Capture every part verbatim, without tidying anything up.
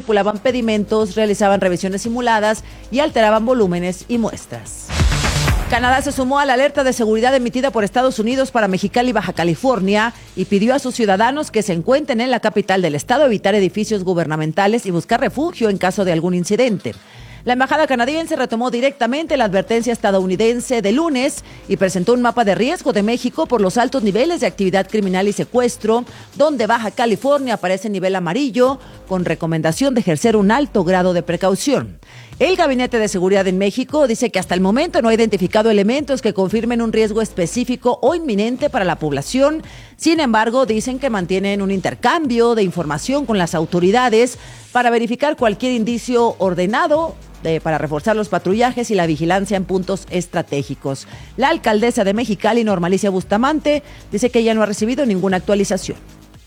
manipulaban pedimentos, realizaban revisiones simuladas y alteraban volúmenes y muestras. Canadá se sumó a la alerta de seguridad emitida por Estados Unidos para Mexicali y Baja California y pidió a sus ciudadanos que se encuentren en la capital del estado evitar edificios gubernamentales y buscar refugio en caso de algún incidente. La embajada canadiense retomó directamente la advertencia estadounidense de lunes y presentó un mapa de riesgo de México por los altos niveles de actividad criminal y secuestro, donde Baja California aparece en nivel amarillo, con recomendación de ejercer un alto grado de precaución. El Gabinete de Seguridad en México dice que hasta el momento no ha identificado elementos que confirmen un riesgo específico o inminente para la población. Sin embargo, dicen que mantienen un intercambio de información con las autoridades para verificar cualquier indicio ordenado de, para reforzar los patrullajes y la vigilancia en puntos estratégicos. La alcaldesa de Mexicali, Norma Alicia Bustamante, dice que ella no ha recibido ninguna actualización.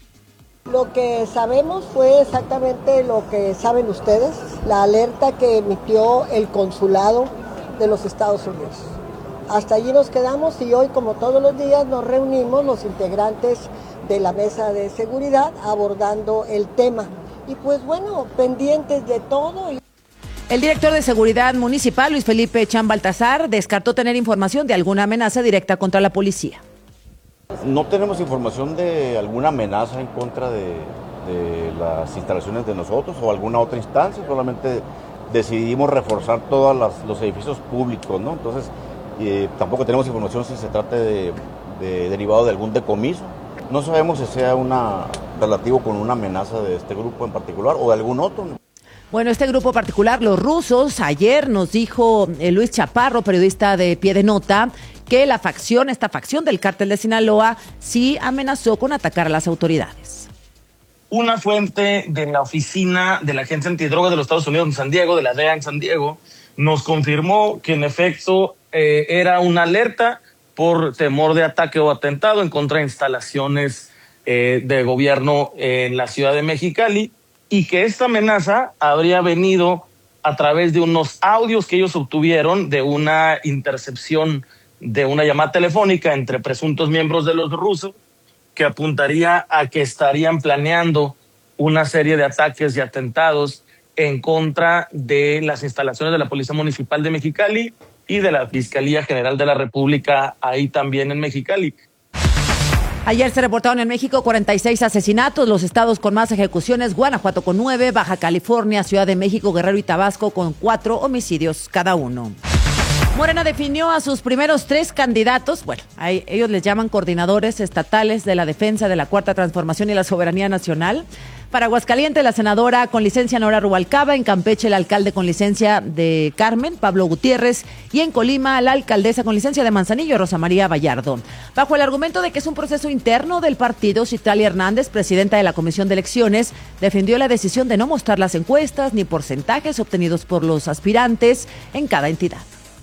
Lo que sabemos fue exactamente lo que saben ustedes, la alerta que emitió el consulado de los Estados Unidos. Hasta allí nos quedamos y hoy, como todos los días, nos reunimos los integrantes de la mesa de seguridad abordando el tema. Y pues bueno, pendientes de todo. El director de Seguridad Municipal, Luis Felipe Chan Baltazar, descartó tener información de alguna amenaza directa contra la policía. No tenemos información de alguna amenaza en contra de, de las instalaciones de nosotros o alguna otra instancia, solamente decidimos reforzar todos las, los edificios públicos, ¿no? Entonces, eh, tampoco tenemos información si se trata de, de derivado de algún decomiso. No sabemos si sea una relativo con una amenaza de este grupo en particular o de algún otro. Bueno, este grupo particular, los rusos, ayer nos dijo eh, Luis Chaparro, periodista de Pie de Nota, que la facción, esta facción del cártel de Sinaloa, sí amenazó con atacar a las autoridades. Una fuente de la oficina de la Agencia Antidrogas de los Estados Unidos en San Diego, de la D E A en San Diego, nos confirmó que en efecto eh, era una alerta por temor de ataque o atentado en contra de instalaciones eh, de gobierno en la ciudad de Mexicali, y que esta amenaza habría venido a través de unos audios que ellos obtuvieron de una intercepción de una llamada telefónica entre presuntos miembros de los rusos que apuntaría a que estarían planeando una serie de ataques y atentados en contra de las instalaciones de la Policía Municipal de Mexicali y de la Fiscalía General de la República ahí también en Mexicali. Ayer se reportaron en México cuarenta y seis asesinatos, los estados con más ejecuciones, Guanajuato con nueve, Baja California, Ciudad de México, Guerrero y Tabasco con cuatro homicidios cada uno. Morena definió a sus primeros tres candidatos, bueno, a ellos les llaman coordinadores estatales de la defensa de la Cuarta Transformación y la Soberanía Nacional. Para Aguascalientes, la senadora con licencia Nora Rubalcaba, en Campeche el alcalde con licencia de Carmen, Pablo Gutiérrez, y en Colima la alcaldesa con licencia de Manzanillo, Rosa María Vallardo. Bajo el argumento de que es un proceso interno del partido, Citlali Hernández, presidenta de la Comisión de Elecciones, defendió la decisión de no mostrar las encuestas ni porcentajes obtenidos por los aspirantes en cada entidad.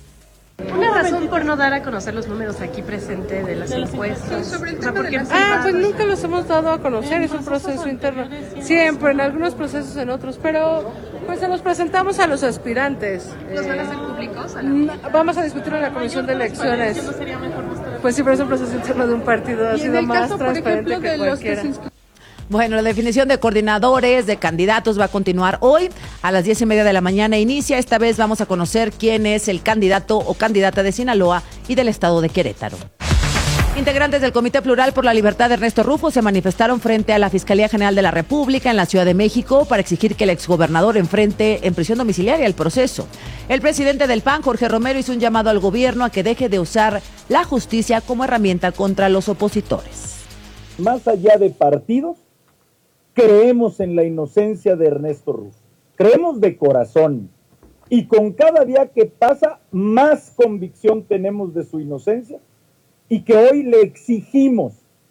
Una razón por no dar a conocer los números aquí presente de las encuestas. Sobre el tema de las... Ah, pues nunca los hemos dado a conocer, es un proceso interno. Siempre, en algunos procesos, en otros, pero pues se los presentamos a los aspirantes. ¿Los van a hacer públicos? Vamos a discutir en la Comisión de Elecciones. Pues sí, pero es un proceso interno de un partido, ha sido más transparente que cualquiera. Bueno, la definición de coordinadores, de candidatos va a continuar hoy a las diez y media de la mañana. Inicia, esta vez vamos a conocer quién es el candidato o candidata de Sinaloa y del estado de Querétaro. Integrantes del Comité Plural por la Libertad de Ernesto Rufo se manifestaron frente a la Fiscalía General de la República en la Ciudad de México para exigir que el exgobernador enfrente en prisión domiciliaria el proceso. El presidente del P A N, Jorge Romero, hizo un llamado al gobierno a que deje de usar la justicia como herramienta contra los opositores. Más allá de partidos, creemos en la inocencia de Ernesto Rufo, creemos de corazón y con cada día que pasa más convicción tenemos de su inocencia y que hoy le exigimos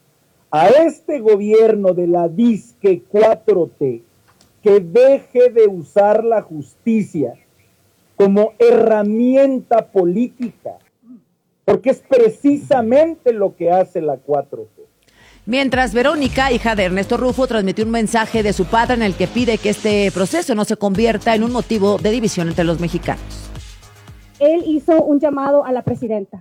a este gobierno de la disque cuatro T que deje de usar la justicia como herramienta política, porque es precisamente lo que hace la cuatro T. Mientras Verónica, hija de Ernesto Rufo, transmitió un mensaje de su padre en el que pide que este proceso no se convierta en un motivo de división entre los mexicanos. Él hizo un llamado a la presidenta.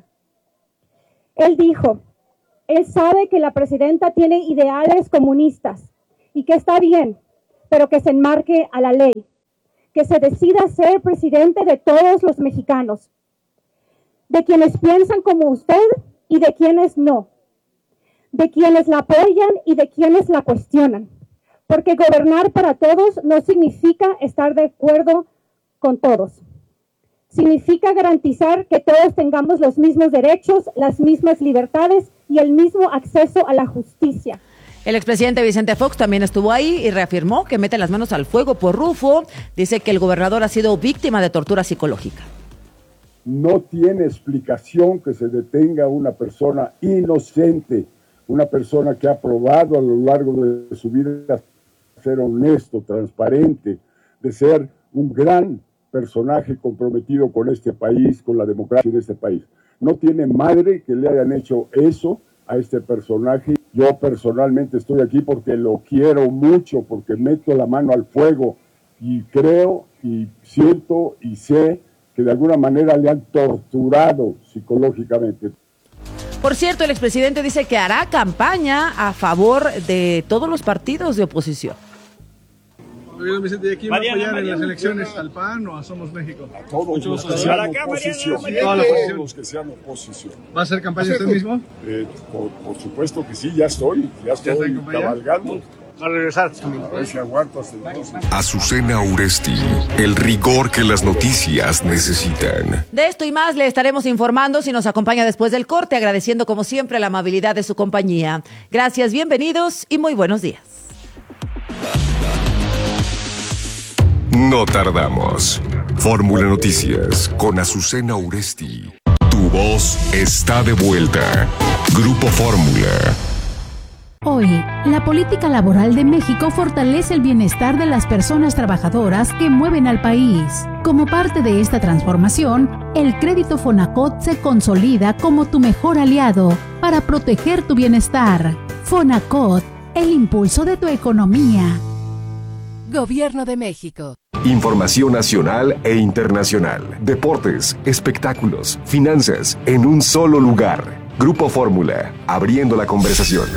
Él dijo, él sabe que la presidenta tiene ideales comunistas y que está bien, pero que se enmarque a la ley, que se decida ser presidente de todos los mexicanos, de quienes piensan como usted y de quienes no, de quienes la apoyan y de quienes la cuestionan, porque gobernar para todos no significa estar de acuerdo con todos. Significa garantizar que todos tengamos los mismos derechos, las mismas libertades y el mismo acceso a la justicia. El expresidente Vicente Fox también estuvo ahí y reafirmó que mete las manos al fuego por Rufo. Dice que el gobernador ha sido víctima de tortura psicológica. No tiene explicación que se detenga una persona inocente, una persona que ha probado a lo largo de su vida ser honesto, transparente, de ser un gran personaje comprometido con este país, con la democracia de este país. No tiene madre que le hayan hecho eso a este personaje. Yo personalmente estoy aquí porque lo quiero mucho, porque meto la mano al fuego y creo y siento y sé que de alguna manera le han torturado psicológicamente. Por cierto, el expresidente dice que hará campaña a favor de todos los partidos de oposición. Gobierno Vicente, ¿y quién va a apoyar en las elecciones? ¿Al P A N o a Somos México? A todos los que sean oposición. Toda la oposición. Los que sean oposición. ¿Va a hacer campaña usted mismo? Eh, por, por supuesto que sí, ya estoy, ya estoy cabalgando. Va a regresar. A ver si aguanto hasta entonces. Azucena Uresti, el rigor que las noticias necesitan. De esto y más le estaremos informando si nos acompaña después del corte, agradeciendo como siempre la amabilidad de su compañía. Gracias, bienvenidos y muy buenos días. No tardamos. Fórmula Noticias con Azucena Uresti. Tu voz está de vuelta. Grupo Fórmula. Hoy, la política laboral de México fortalece el bienestar de las personas trabajadoras que mueven al país. Como parte de esta transformación, el crédito Fonacot se consolida como tu mejor aliado para proteger tu bienestar. Fonacot, el impulso de tu economía. Gobierno de México. Información nacional e internacional. Deportes, espectáculos, finanzas, en un solo lugar. Grupo Fórmula, abriendo la conversación.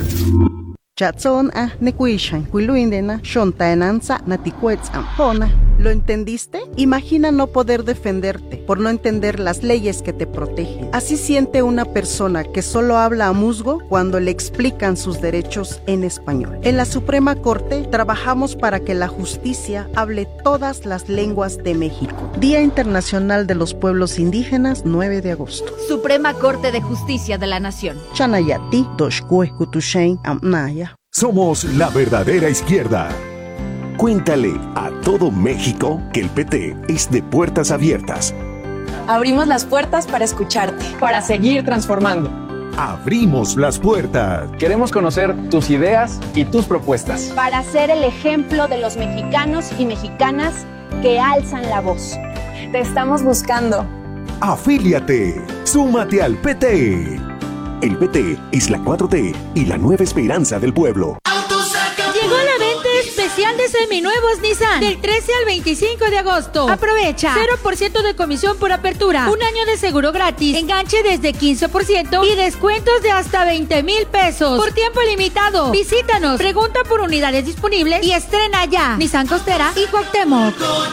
Chatson a Nekuishan, Quiluindena, Shontaenanza, Naticuetzam, Hona. ¿Lo entendiste? Imagina no poder defenderte por no entender las leyes que te protegen. Así siente una persona que solo habla a musgo cuando le explican sus derechos en español. En la Suprema Corte trabajamos para que la justicia hable todas las lenguas de México. Día Internacional de los Pueblos Indígenas, nueve de agosto. Suprema Corte de Justicia de la Nación. Chanayati, Doshkue, Kutushain, Amnaya. Somos la verdadera izquierda. Cuéntale a todo México que el P T es de puertas abiertas. Abrimos las puertas para escucharte, para seguir transformando. Abrimos las puertas. Queremos conocer tus ideas y tus propuestas. Para ser el ejemplo de los mexicanos y mexicanas que alzan la voz. Te estamos buscando. Afíliate. Súmate al P T. El P T es la cuatro T y la nueva esperanza del pueblo. Llegó la venta especial de seminuevos Nissan del trece al veinticinco de agosto. Aprovecha cero por ciento de comisión por apertura, un año de seguro gratis, enganche desde quince por ciento y descuentos de hasta veinte mil pesos por tiempo limitado. Visítanos, pregunta por unidades disponibles y estrena ya. Nissan Costera y Cuauhtémoc.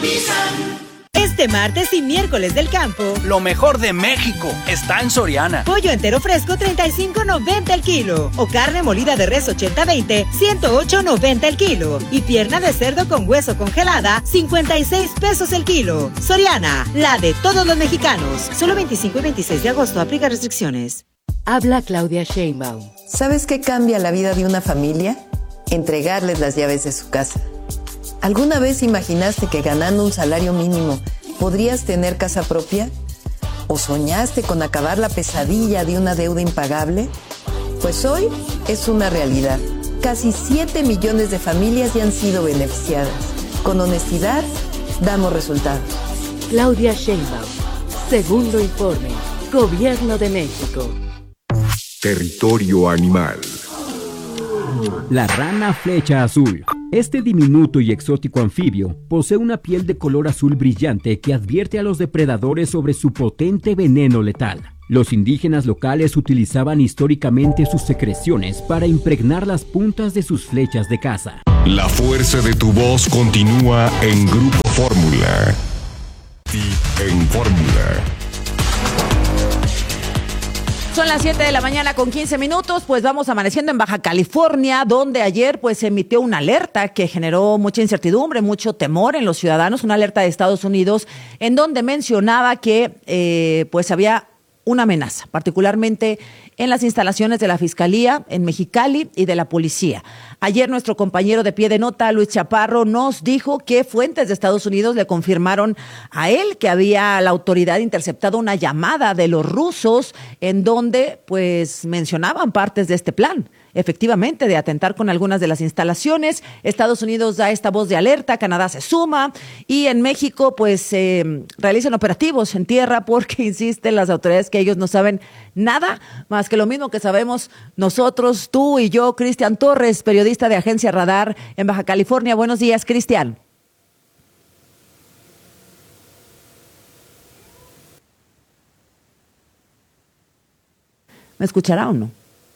Este martes y miércoles del campo, lo mejor de México está en Soriana. Pollo entero fresco treinta y cinco noventa el kilo o carne molida de res ochenta veinte ciento ocho noventa el kilo y pierna de cerdo con hueso congelada cincuenta y seis pesos el kilo. Soriana, la de todos los mexicanos. Solo veinticinco y veintiséis de agosto, aplica restricciones. Habla Claudia Sheinbaum. ¿Sabes qué cambia la vida de una familia? Entregarles las llaves de su casa. ¿Alguna vez imaginaste que ganando un salario mínimo podrías tener casa propia? ¿O soñaste con acabar la pesadilla de una deuda impagable? Pues hoy es una realidad. Casi siete millones de familias ya han sido beneficiadas. Con honestidad, damos resultados. Claudia Sheinbaum. Segundo informe. Gobierno de México. Territorio animal. La rana flecha azul. Este diminuto y exótico anfibio posee una piel de color azul brillante que advierte a los depredadores sobre su potente veneno letal. Los indígenas locales utilizaban históricamente sus secreciones para impregnar las puntas de sus flechas de caza. La fuerza de tu voz continúa en Grupo Fórmula. Y en Fórmula. Son las siete de la mañana con quince minutos, pues vamos amaneciendo en Baja California, donde ayer pues se emitió una alerta que generó mucha incertidumbre, mucho temor en los ciudadanos, una alerta de Estados Unidos, en donde mencionaba que eh, pues había una amenaza, particularmente en las instalaciones de la Fiscalía en Mexicali y de la Policía. Ayer nuestro compañero de Pie de Nota, Luis Chaparro, nos dijo que fuentes de Estados Unidos le confirmaron a él que había la autoridad interceptado una llamada de los rusos en donde pues mencionaban partes de este plan, efectivamente, de atentar con algunas de las instalaciones. Estados Unidos da esta voz de alerta, Canadá se suma y en México pues eh, realizan operativos en tierra porque insisten las autoridades que ellos no saben nada más que lo mismo que sabemos nosotros, tú y yo. Cristian Torres, periodista de Agencia Radar en Baja California. Buenos días, Cristian. ¿Me escuchará o no?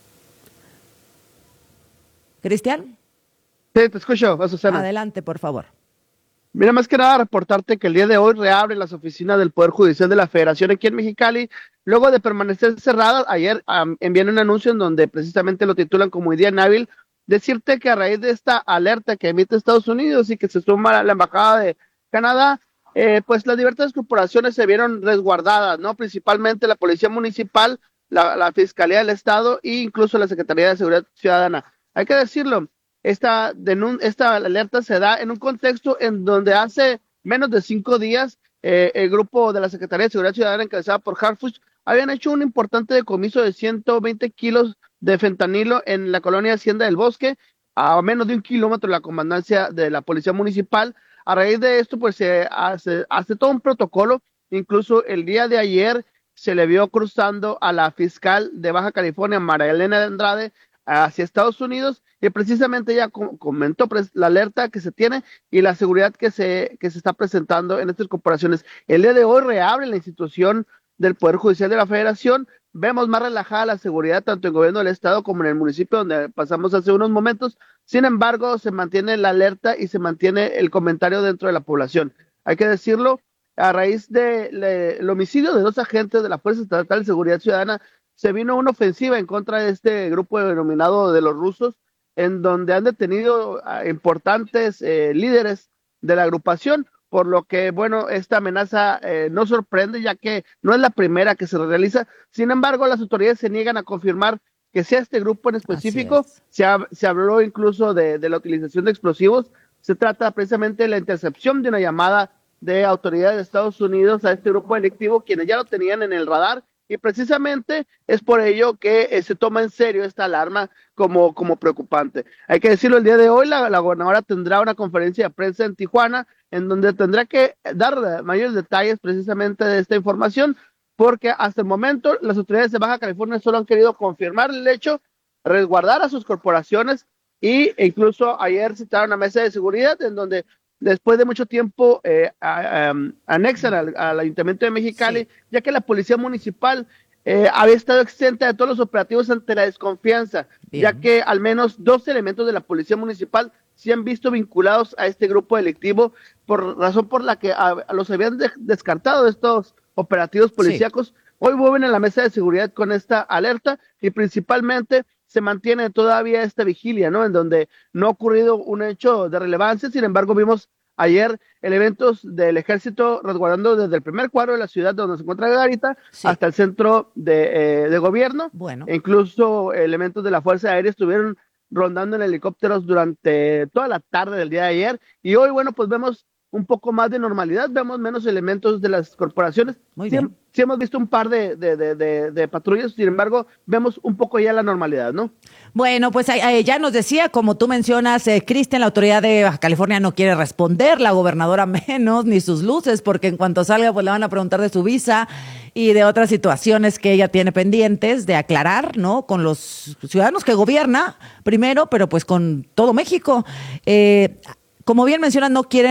¿Cristian? Sí, te escucho, Susana. Adelante, por favor. Mira, más que nada reportarte que el día de hoy reabren las oficinas del Poder Judicial de la Federación aquí en Mexicali, luego de permanecer cerradas. Ayer um, envían un anuncio en donde precisamente lo titulan como día inhábil. Decirte que a raíz de esta alerta que emite Estados Unidos y que se suma a la Embajada de Canadá, eh, pues las diversas corporaciones se vieron resguardadas, ¿no? Principalmente la Policía Municipal, la, la Fiscalía del Estado e incluso la Secretaría de Seguridad Ciudadana. Hay que decirlo, esta, denun- esta alerta se da en un contexto en donde hace menos de cinco días eh, el grupo de la Secretaría de Seguridad Ciudadana encabezada por Harfuch habían hecho un importante decomiso de ciento veinte kilos de fentanilo en la colonia Hacienda del Bosque, a menos de un kilómetro de la comandancia de la Policía Municipal. A raíz de esto, pues se hace, hace todo un protocolo. Incluso el día de ayer se le vio cruzando a la fiscal de Baja California, María Elena de Andrade, hacia Estados Unidos, y precisamente ella comentó la alerta que se tiene y la seguridad que se, que se está presentando en estas corporaciones. El día de hoy reabre la institución del Poder Judicial de la Federación. Vemos más relajada la seguridad tanto en el gobierno del Estado como en el municipio donde pasamos hace unos momentos. Sin embargo, se mantiene la alerta y se mantiene el comentario dentro de la población. Hay que decirlo, a raíz del de, homicidio de dos agentes de la Fuerza Estatal de Seguridad Ciudadana, se vino una ofensiva en contra de este grupo denominado de los rusos, en donde han detenido a importantes eh, líderes de la agrupación, por lo que, bueno, esta amenaza eh, no sorprende, ya que no es la primera que se realiza. Sin embargo, las autoridades se niegan a confirmar que sea este grupo en específico. Se, ha, se habló incluso de, de la utilización de explosivos. Se trata precisamente de la intercepción de una llamada de autoridades de Estados Unidos a este grupo delictivo, quienes ya lo tenían en el radar, y precisamente es por ello que eh, se toma en serio esta alarma como, como preocupante. Hay que decirlo, el día de hoy la, la gobernadora tendrá una conferencia de prensa en Tijuana, en donde tendrá que dar mayores detalles precisamente de esta información, porque hasta el momento las autoridades de Baja California solo han querido confirmar el hecho, resguardar a sus corporaciones, y e incluso ayer citaron una mesa de seguridad en donde después de mucho tiempo eh, a, a, anexan al, al Ayuntamiento de Mexicali, sí, ya que la Policía Municipal eh, había estado exenta de todos los operativos ante la desconfianza, bien, ya que al menos dos elementos de la Policía Municipal se han visto vinculados a este grupo delictivo, por razón por la que a, a los habían de, descartado de estos operativos policíacos. Sí. Hoy vuelven a la mesa de seguridad con esta alerta y principalmente se mantiene todavía esta vigilia, ¿no? En donde no ha ocurrido un hecho de relevancia. Sin embargo, vimos ayer elementos del ejército resguardando desde el primer cuadro de la ciudad donde se encuentra Garita, sí, hasta el centro de, eh, de gobierno. Bueno. E incluso elementos de la Fuerza Aérea estuvieron rondando en helicópteros durante toda la tarde del día de ayer. Y hoy, bueno, pues vemos un poco más de normalidad, vemos menos elementos de las corporaciones. Muy bien. Sí, sí hemos visto un par de, de, de, de, de patrullas, sin embargo, vemos un poco ya la normalidad, ¿no? Bueno, pues eh, ya nos decía, como tú mencionas, eh, Cristian, la autoridad de Baja California no quiere responder, la gobernadora menos, ni sus luces, porque en cuanto salga, pues le van a preguntar de su visa y de otras situaciones que ella tiene pendientes de aclarar, ¿no? Con los ciudadanos que gobierna, primero, pero pues con todo México. Eh, como bien mencionan, no quieren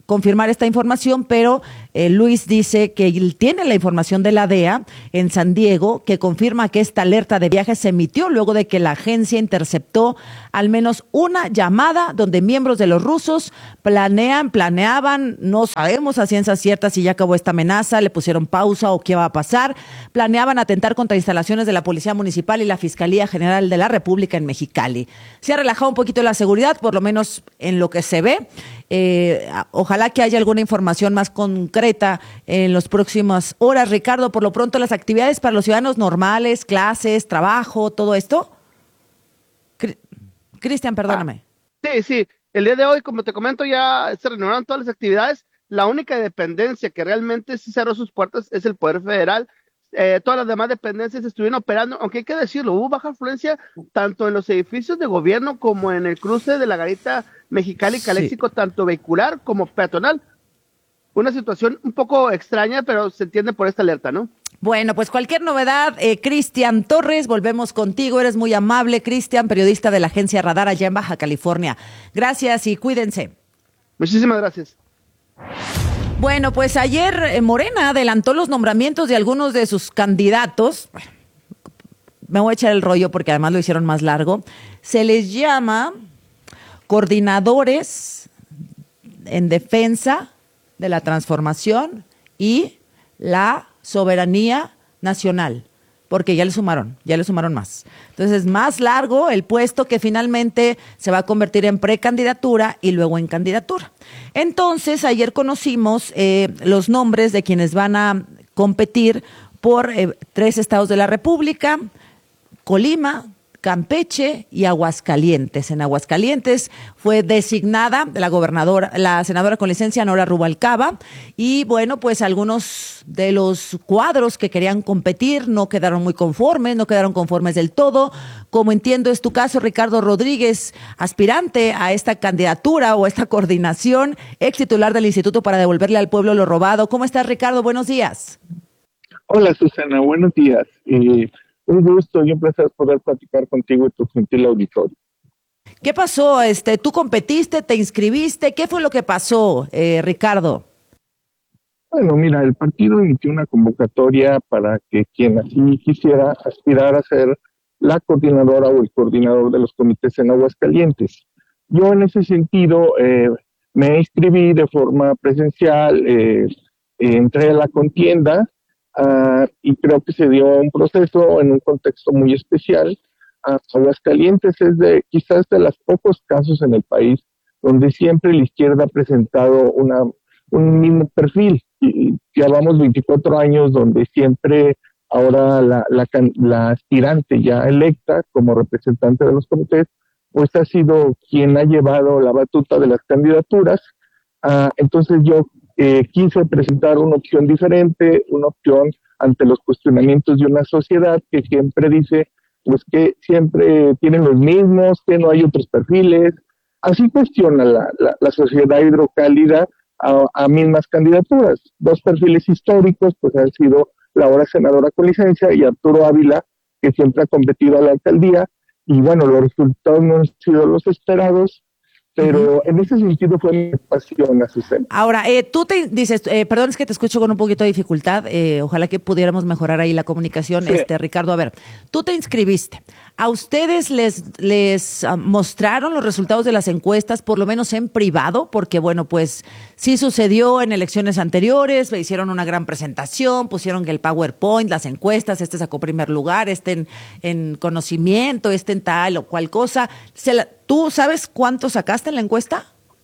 confirmar esta información, pero eh, Luis dice que él tiene la información de la D E A en San Diego que confirma que esta alerta de viaje se emitió luego de que la agencia interceptó al menos una llamada donde miembros de los rusos planean, planeaban, no sabemos a ciencia cierta si ya acabó esta amenaza, le pusieron pausa o qué va a pasar, planeaban atentar contra instalaciones de la Policía Municipal y la Fiscalía General de la República en Mexicali. Se ha relajado un poquito la seguridad, por lo menos en lo que se ve. Eh, ojalá que haya alguna información más concreta en las próximas horas. Ricardo, por lo pronto las actividades para los ciudadanos normales, clases, trabajo, todo esto. Cristian, perdóname. Ah, sí, sí. El día de hoy, como te comento, ya se renovaron todas las actividades. La única dependencia que realmente sí cerró sus puertas es el Poder Federal. Eh, todas las demás dependencias estuvieron operando, aunque hay que decirlo, hubo baja afluencia tanto en los edificios de gobierno como en el cruce de la Garita Mexicali-Caléxico, sí, tanto vehicular como peatonal. Una situación un poco extraña, pero se entiende por esta alerta, ¿no? Bueno, pues cualquier novedad, eh, Cristian Torres, volvemos contigo. Eres muy amable, Cristian, periodista de la agencia Radar allá en Baja California. Gracias y cuídense. Muchísimas gracias. Bueno, pues ayer eh, Morena adelantó los nombramientos de algunos de sus candidatos. Bueno, me voy a echar el rollo porque además lo hicieron más largo. Se les llama coordinadores en defensa de la transformación y la soberanía nacional, porque ya le sumaron, ya le sumaron más. Entonces, más largo el puesto que finalmente se va a convertir en precandidatura y luego en candidatura. Entonces, ayer conocimos eh, los nombres de quienes van a competir por eh, tres estados de la República: Colima, Campeche y Aguascalientes. En Aguascalientes fue designada la gobernadora, la senadora con licencia Nora Rubalcaba, y bueno, pues algunos de los cuadros que querían competir no quedaron muy conformes, no quedaron conformes del todo. Como entiendo es tu caso, Ricardo Rodríguez, aspirante a esta candidatura o esta coordinación, ex titular del Instituto para Devolverle al Pueblo lo Robado. ¿Cómo estás, Ricardo? Buenos días. Hola, Susana, buenos días. Eh, Un gusto y un placer poder platicar contigo y tu gentil auditorio. ¿Qué pasó? Este, ¿Tú competiste, te inscribiste? ¿Qué fue lo que pasó, eh, Ricardo? Bueno, mira, el partido emitió una convocatoria para que quien así quisiera aspirar a ser la coordinadora o el coordinador de los comités en Aguascalientes. Yo en ese sentido eh, me inscribí de forma presencial, eh, entré a la contienda. Uh, y creo que se dio un proceso en un contexto muy especial. Uh, Aguascalientes es de quizás de los pocos casos en el país donde siempre la izquierda ha presentado una, un mismo perfil. Y, y llevamos veinticuatro años donde siempre ahora la, la, la aspirante ya electa como representante de los comités, pues ha sido quien ha llevado la batuta de las candidaturas. Uh, entonces yo Eh, quise presentar una opción diferente, una opción ante los cuestionamientos de una sociedad que siempre dice, pues que siempre tienen los mismos, que no hay otros perfiles. Así cuestiona la, la, la sociedad hidrocálida a, a mismas candidaturas. Dos perfiles históricos, pues han sido la ahora senadora con licencia y Arturo Ávila, que siempre ha competido a la alcaldía, y bueno, los resultados no han sido los esperados. Pero en ese sentido fue mi pasión, Azucena. Ahora, eh, tú te dices, eh, perdón, es que te escucho con un poquito de dificultad, eh, ojalá que pudiéramos mejorar ahí la comunicación. Sí. Este, Ricardo, a ver, tú te inscribiste, ¿a ustedes les, les uh, mostraron los resultados de las encuestas, por lo menos en privado? Porque bueno, pues sí sucedió en elecciones anteriores, le hicieron una gran presentación, pusieron el PowerPoint, las encuestas, este sacó primer lugar, este en, en conocimiento, este en tal o cual cosa. Se la, ¿Tú sabes cuánto sacaste en la encuesta?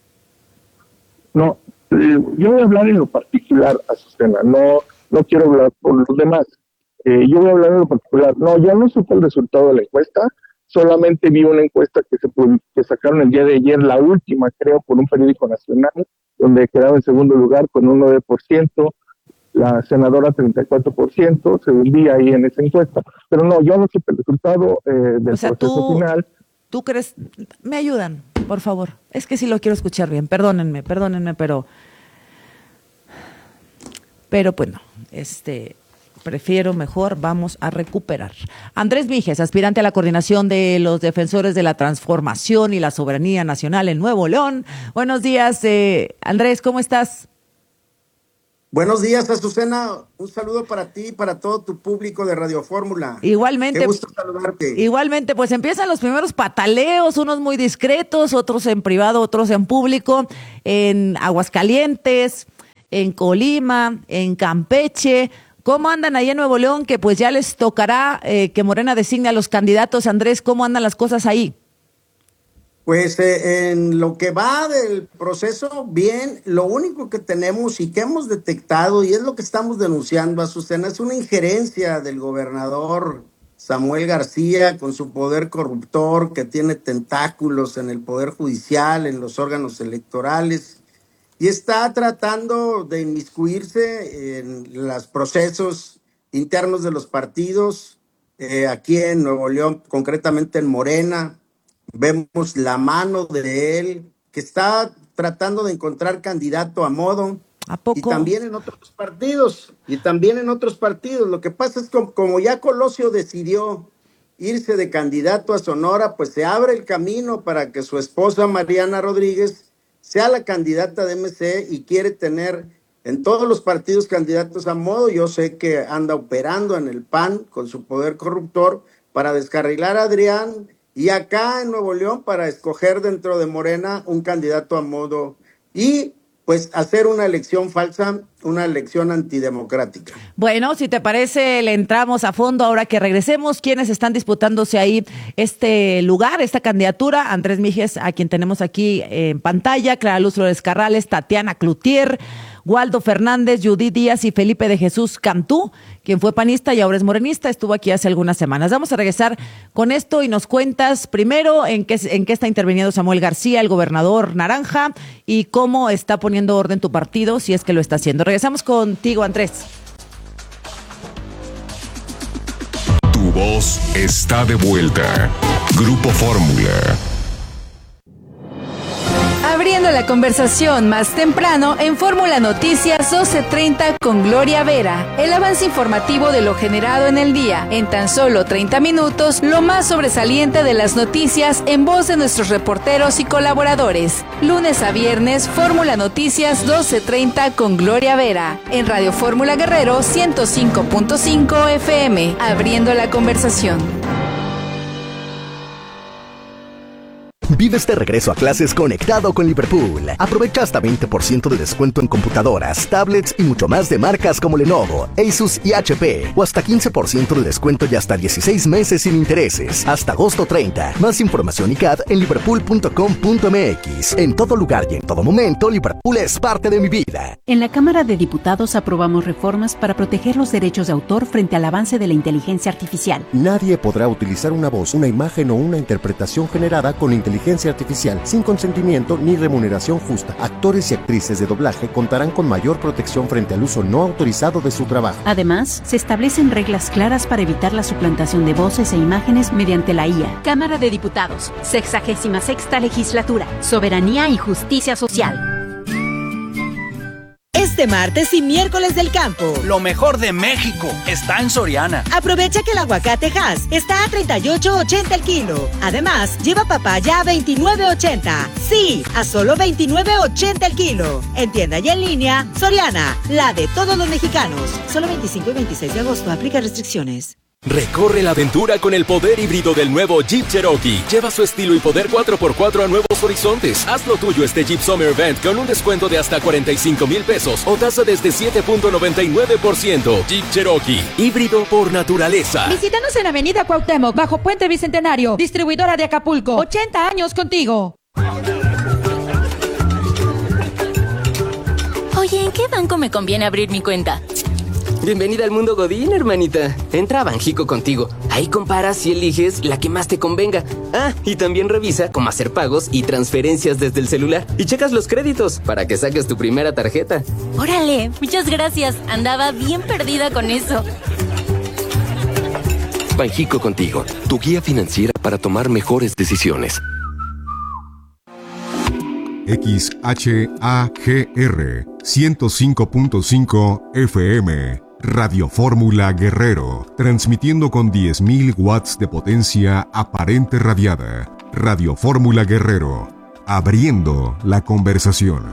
No, eh, yo voy a hablar en lo particular, Azucena, no, no quiero hablar por los demás. Eh, yo voy a hablar en lo particular. No, yo no supe el resultado de la encuesta, solamente vi una encuesta que se que sacaron el día de ayer, la última, creo, por un periódico nacional, donde quedaba en segundo lugar con un nueve por ciento, la senadora treinta y cuatro por ciento, se vendía ahí en esa encuesta. Pero no, yo no supe el resultado eh, del o sea, proceso tú... final. ¿Tú crees? Me ayudan, por favor. Es que sí lo quiero escuchar bien. Perdónenme, perdónenme, pero... Pero pues no. Este, prefiero mejor, vamos a recuperar. Andrés Mijes, aspirante a la coordinación de los defensores de la transformación y la soberanía nacional en Nuevo León. Buenos días, eh, Andrés, ¿cómo estás? Buenos días, Azucena. Un saludo para ti y para todo tu público de Radio Fórmula. Igualmente. Qué gusto saludarte. Igualmente, pues empiezan los primeros pataleos, unos muy discretos, otros en privado, otros en público, en Aguascalientes, en Colima, en Campeche. ¿Cómo andan ahí en Nuevo León? Que pues ya les tocará eh, que Morena designe a los candidatos. Andrés, ¿cómo andan las cosas ahí? Pues eh, en lo que va del proceso, bien, lo único que tenemos y que hemos detectado, y es lo que estamos denunciando, Azucena, es una injerencia del gobernador Samuel García con su poder corruptor que tiene tentáculos en el Poder Judicial, en los órganos electorales, y está tratando de inmiscuirse en los procesos internos de los partidos, eh, aquí en Nuevo León, concretamente en Morena. Vemos la mano de él, que está tratando de encontrar candidato a modo. ¿A poco? Y también en otros partidos, y también en otros partidos. Lo que pasa es que como ya Colosio decidió irse de candidato a Sonora, pues se abre el camino para que su esposa Mariana Rodríguez sea la candidata de M C y quiere tener en todos los partidos candidatos a modo. Yo sé que anda operando en el P A N con su poder corruptor para descarrilar a Adrián, y acá en Nuevo León para escoger dentro de Morena un candidato a modo y pues hacer una elección falsa, una elección antidemocrática. Bueno, si te parece, le entramos a fondo ahora que regresemos. ¿Quiénes están disputándose ahí este lugar, esta candidatura? Andrés Mijes, a quien tenemos aquí en pantalla, Clara Luz Flores Carrales, Tatiana Cloutier, Waldo Fernández, Judith Díaz y Felipe de Jesús Cantú, quien fue panista y ahora es morenista, estuvo aquí hace algunas semanas. Vamos a regresar con esto y nos cuentas primero en qué, en qué está interviniendo Samuel García, el gobernador naranja, y cómo está poniendo orden tu partido, si es que lo está haciendo. Regresamos contigo, Andrés. Tu voz está de vuelta. Grupo Fórmula. Abriendo la conversación más temprano en Fórmula Noticias doce treinta con Gloria Vera. El avance informativo de lo generado en el día. En tan solo treinta minutos, lo más sobresaliente de las noticias en voz de nuestros reporteros y colaboradores. Lunes a viernes, Fórmula Noticias doce treinta con Gloria Vera. En Radio Fórmula Guerrero ciento cinco punto cinco F M. Abriendo la conversación. Vive este regreso a clases conectado con Liverpool. Aprovecha hasta veinte por ciento de descuento en computadoras, tablets y mucho más de marcas como Lenovo, Asus y H P. O hasta quince por ciento de descuento y hasta dieciséis meses sin intereses. Hasta agosto treinta. Más información y C A D en liverpool punto com punto m x. En todo lugar y en todo momento, Liverpool es parte de mi vida. En la Cámara de Diputados aprobamos reformas para proteger los derechos de autor frente al avance de la inteligencia artificial. Nadie podrá utilizar una voz, una imagen o una interpretación generada con inteligencia artificial sin consentimiento ni remuneración justa. Actores y actrices de doblaje contarán con mayor protección frente al uso no autorizado de su trabajo. Además, se establecen reglas claras para evitar la suplantación de voces e imágenes mediante la I A. Cámara de Diputados, sexagésima sexta legislatura, Soberanía y Justicia Social. Este martes y miércoles del campo. Lo mejor de México está en Soriana. Aprovecha que el aguacate Hass está a treinta y ocho ochenta el kilo. Además, lleva papaya a veintinueve ochenta. Sí, a solo veintinueve ochenta el kilo. En tienda y en línea, Soriana, la de todos los mexicanos. Solo veinticinco y veintiséis de agosto. Aplica restricciones. Recorre la aventura con el poder híbrido del nuevo Jeep Cherokee. Lleva su estilo y poder cuatro por cuatro a nuevos horizontes. Haz lo tuyo este Jeep Summer Event con un descuento de hasta cuarenta y cinco mil pesos o tasa desde siete punto noventa y nueve por ciento. Jeep Cherokee, híbrido por naturaleza. Visítanos en Avenida Cuauhtémoc, bajo Puente Bicentenario. Distribuidora de Acapulco. ochenta años contigo. Oye, ¿en qué banco me conviene abrir mi cuenta? Bienvenida al mundo Godín, hermanita. Entra a Banjico Contigo. Ahí comparas y eliges la que más te convenga. Ah, y también revisa cómo hacer pagos y transferencias desde el celular. Y checas los créditos para que saques tu primera tarjeta. Órale, muchas gracias. Andaba bien perdida con eso. Banjico Contigo, tu guía financiera para tomar mejores decisiones. X H A G R ciento cinco punto cinco F M Radio Fórmula Guerrero, transmitiendo con diez mil watts de potencia aparente radiada. Radio Fórmula Guerrero, abriendo la conversación.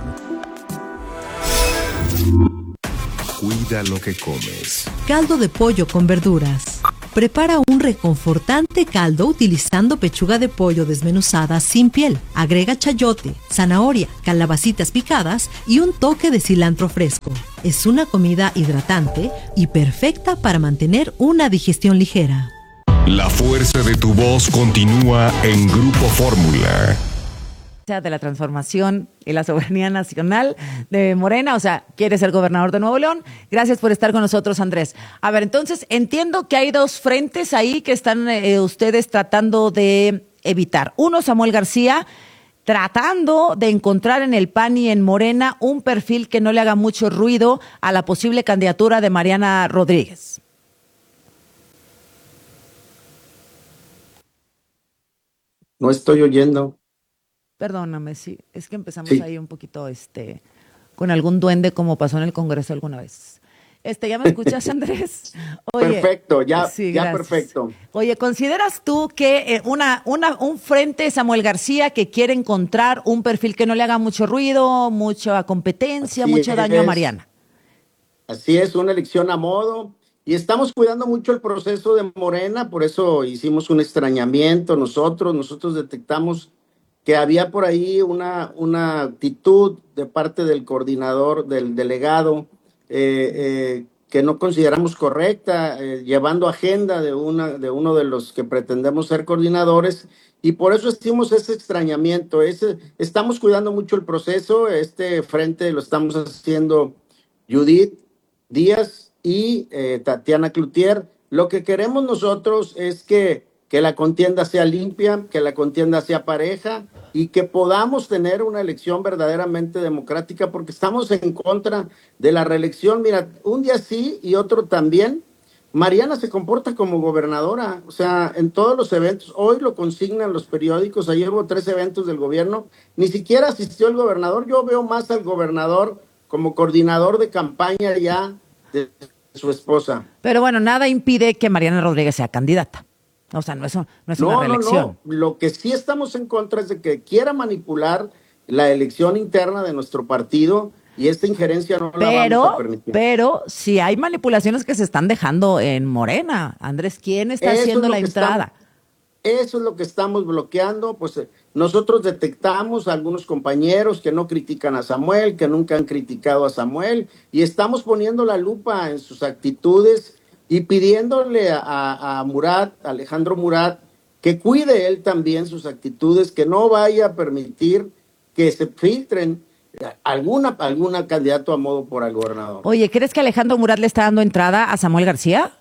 Cuida lo que comes. Caldo de pollo con verduras. Prepara un reconfortante caldo utilizando pechuga de pollo desmenuzada sin piel. Agrega chayote, zanahoria, calabacitas picadas y un toque de cilantro fresco. Es una comida hidratante y perfecta para mantener una digestión ligera. La fuerza de tu voz continúa en Grupo Fórmula. De la transformación y la soberanía nacional de Morena, o sea, quiere ser gobernador de Nuevo León. Gracias por estar con nosotros, Andrés. A ver, entonces, entiendo que hay dos frentes ahí que están eh, ustedes tratando de evitar. Uno, Samuel García, tratando de encontrar en el P A N y en Morena un perfil que no le haga mucho ruido a la posible candidatura de Mariana Rodríguez. No estoy oyendo. Perdóname, sí, es que empezamos sí. ahí un poquito este, con algún duende como pasó en el Congreso alguna vez. Este, ¿ya me escuchas, Andrés? Oye, perfecto, ya, sí, ya gracias. perfecto. Oye, ¿consideras tú que eh, una, una, un frente Samuel García que quiere encontrar un perfil que no le haga mucho ruido, mucha competencia, Así mucho es. daño a Mariana? Así es, una elección a modo. Y estamos cuidando mucho el proceso de Morena, por eso hicimos un extrañamiento nosotros, nosotros detectamos que había por ahí una, una actitud de parte del coordinador, del delegado, eh, eh, que no consideramos correcta, eh, llevando agenda de, una, de uno de los que pretendemos ser coordinadores, y por eso hicimos ese extrañamiento. Ese, estamos cuidando mucho el proceso, este frente lo estamos haciendo Judith Díaz y eh, Tatiana Cloutier. Lo que queremos nosotros es que que la contienda sea limpia, que la contienda sea pareja y que podamos tener una elección verdaderamente democrática, porque estamos en contra de la reelección. Mira, un día sí y otro también. Mariana se comporta como gobernadora, o sea, en todos los eventos, hoy lo consignan los periódicos, ayer hubo tres eventos del gobierno, ni siquiera asistió el gobernador. Yo veo más al gobernador como coordinador de campaña ya de su esposa. Pero bueno, nada impide que Mariana Rodríguez sea candidata. O sea, no es, no es no, una reelección. No, no, lo que sí estamos en contra es de que quiera manipular la elección interna de nuestro partido, y esta injerencia no pero, la vamos a permitir. Pero si hay manipulaciones que se están dejando en Morena, Andrés, ¿quién está Eso haciendo es la entrada? Estamos, eso es lo que estamos bloqueando. Pues eh, nosotros detectamos a algunos compañeros que no critican a Samuel, que nunca han criticado a Samuel, y estamos poniendo la lupa en sus actitudes y pidiéndole a, a Murat, a Alejandro Murat, que cuide él también sus actitudes, que no vaya a permitir que se filtren alguna, alguna candidato a modo por el gobernador. Oye, ¿crees que Alejandro Murat le está dando entrada a Samuel García?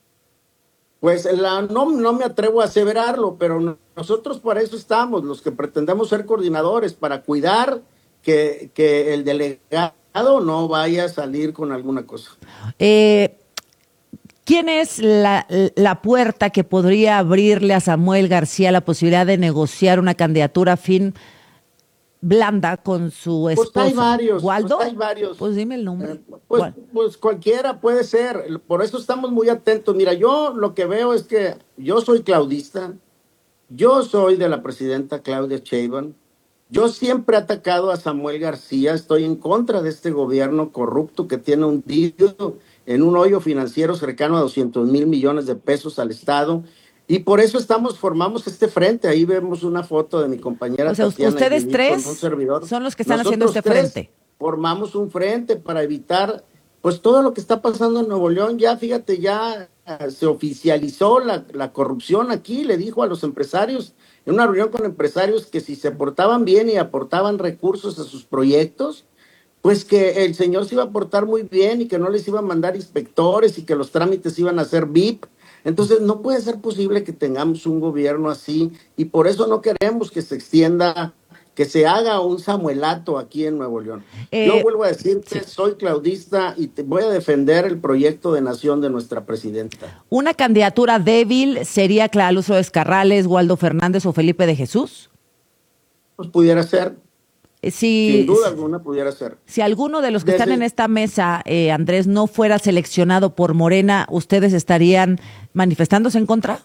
Pues la, no, no me atrevo a aseverarlo, pero no, nosotros para eso estamos, los que pretendemos ser coordinadores, para cuidar que, que el delegado no vaya a salir con alguna cosa. Eh... ¿Quién es la, la puerta que podría abrirle a Samuel García la posibilidad de negociar una candidatura fin blanda con su esposo? Pues hay varios. ¿Waldo? Pues hay varios. Pues dime el nombre. Eh, pues, pues cualquiera puede ser. Por eso estamos muy atentos. Mira, yo lo que veo es que yo soy claudista. Yo soy de la presidenta Claudia Sheinbaum. Yo siempre he atacado a Samuel García. Estoy en contra de este gobierno corrupto que tiene hundido en un hoyo financiero cercano a doscientos mil millones de pesos al Estado. Y por eso estamos, formamos este frente. Ahí vemos una foto de mi compañera o sea, Tatiana. Ustedes y tres un servidor. son los que están Nosotros haciendo este tres frente. Formamos un frente para evitar pues todo lo que está pasando en Nuevo León. Ya fíjate, ya uh, se oficializó la, la corrupción aquí. Le dijo a los empresarios, en una reunión con empresarios, que si se portaban bien y aportaban recursos a sus proyectos, pues que el señor se iba a portar muy bien y que no les iba a mandar inspectores y que los trámites iban a ser V I P. Entonces no puede ser posible que tengamos un gobierno así, y por eso no queremos que se extienda, que se haga un Samuelato aquí en Nuevo León. Eh, Yo vuelvo a decir que sí. Soy claudista y te voy a defender el proyecto de nación de nuestra presidenta. ¿Una candidatura débil sería Clara Luz Escarrales, Waldo Fernández o Felipe de Jesús? Pues pudiera ser. Eh, si, Sin duda alguna pudiera ser. Si alguno de los que Desde... están en esta mesa, eh, Andrés, no fuera seleccionado por Morena, ¿ustedes estarían manifestándose en contra?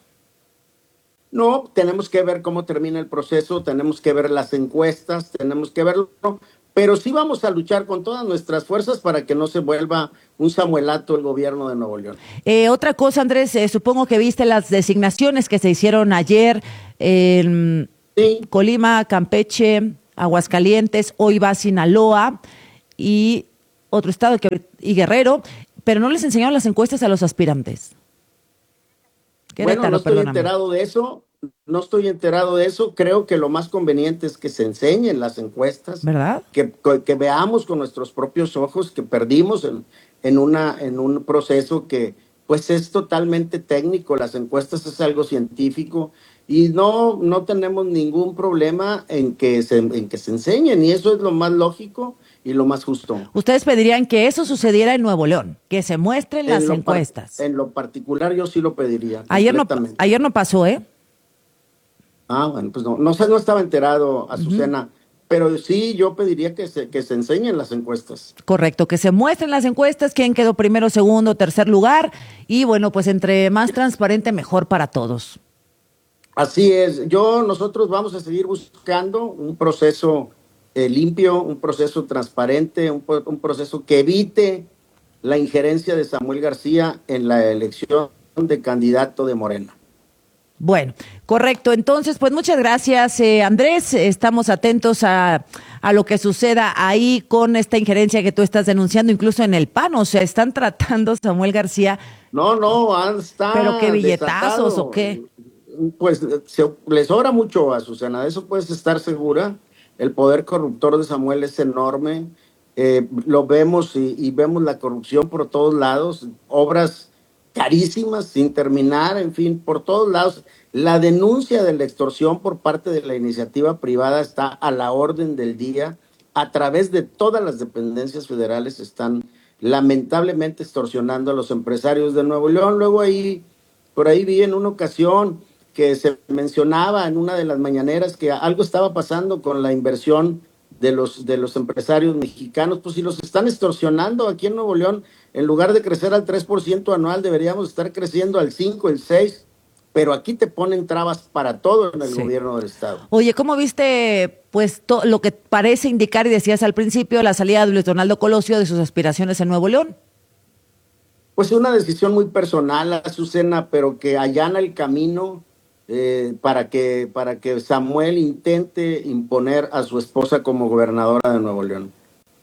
No, tenemos que ver cómo termina el proceso, tenemos que ver las encuestas, tenemos que verlo, pero sí vamos a luchar con todas nuestras fuerzas para que no se vuelva un samuelato el gobierno de Nuevo León. Eh, otra cosa, Andrés, eh, supongo que viste las designaciones que se hicieron ayer en sí. Colima, Campeche, Aguascalientes, hoy va Sinaloa y otro estado que, y Guerrero, pero no les enseñaron las encuestas a los aspirantes. Querétaro, bueno, no estoy perdóname. enterado de eso, no estoy enterado de eso, creo que lo más conveniente es que se enseñen las encuestas, ¿verdad? Que, que veamos con nuestros propios ojos que perdimos en, en, una, en un proceso que pues es totalmente técnico, las encuestas es algo científico y no, no tenemos ningún problema en que, se, en que se enseñen y eso es lo más lógico y lo más justo. Ustedes pedirían que eso sucediera en Nuevo León, que se muestren las en encuestas. Par, en lo particular yo sí lo pediría. Ayer no, ayer no pasó, ¿eh? Ah, bueno, pues no, no sé, no estaba enterado, Azucena, uh-huh. pero sí yo pediría que se, que se enseñen las encuestas. Correcto, que se muestren las encuestas, quién quedó primero, segundo, tercer lugar, y bueno, pues entre más transparente, mejor para todos. Así es, yo, nosotros vamos a seguir buscando un proceso eh, limpio, un proceso transparente, un, un proceso que evite la injerencia de Samuel García en la elección de candidato de Morena. Bueno, correcto. Entonces, pues muchas gracias, eh, Andrés. Estamos atentos a, a lo que suceda ahí con esta injerencia que tú estás denunciando, incluso en el P A N. O sea, están tratando Samuel García. No, no, está. ¿Pero qué billetazos desatado. o qué? Pues se, le sobra mucho a Azucena, de eso puedes estar segura. El poder corruptor de Samuel es enorme. Eh, lo vemos y, y vemos la corrupción por todos lados, obras carísimas, sin terminar, en fin, por todos lados. La denuncia de la extorsión por parte de la iniciativa privada está a la orden del día. A través de todas las dependencias federales están lamentablemente extorsionando a los empresarios de Nuevo León. Luego ahí, por ahí vi en una ocasión que se mencionaba en una de las mañaneras que algo estaba pasando con la inversión de los, de los empresarios mexicanos. Pues si los están extorsionando aquí en Nuevo León, en lugar de crecer al tres por ciento anual, deberíamos estar creciendo al cinco, el seis, pero aquí te ponen trabas para todo en el sí. gobierno del estado. Oye, ¿cómo viste pues to- lo que parece indicar, y decías al principio, la salida de Luis Donaldo Colosio de sus aspiraciones en Nuevo León? Pues una decisión muy personal, Azucena, pero que allana el camino eh, para que, para que Samuel intente imponer a su esposa como gobernadora de Nuevo León.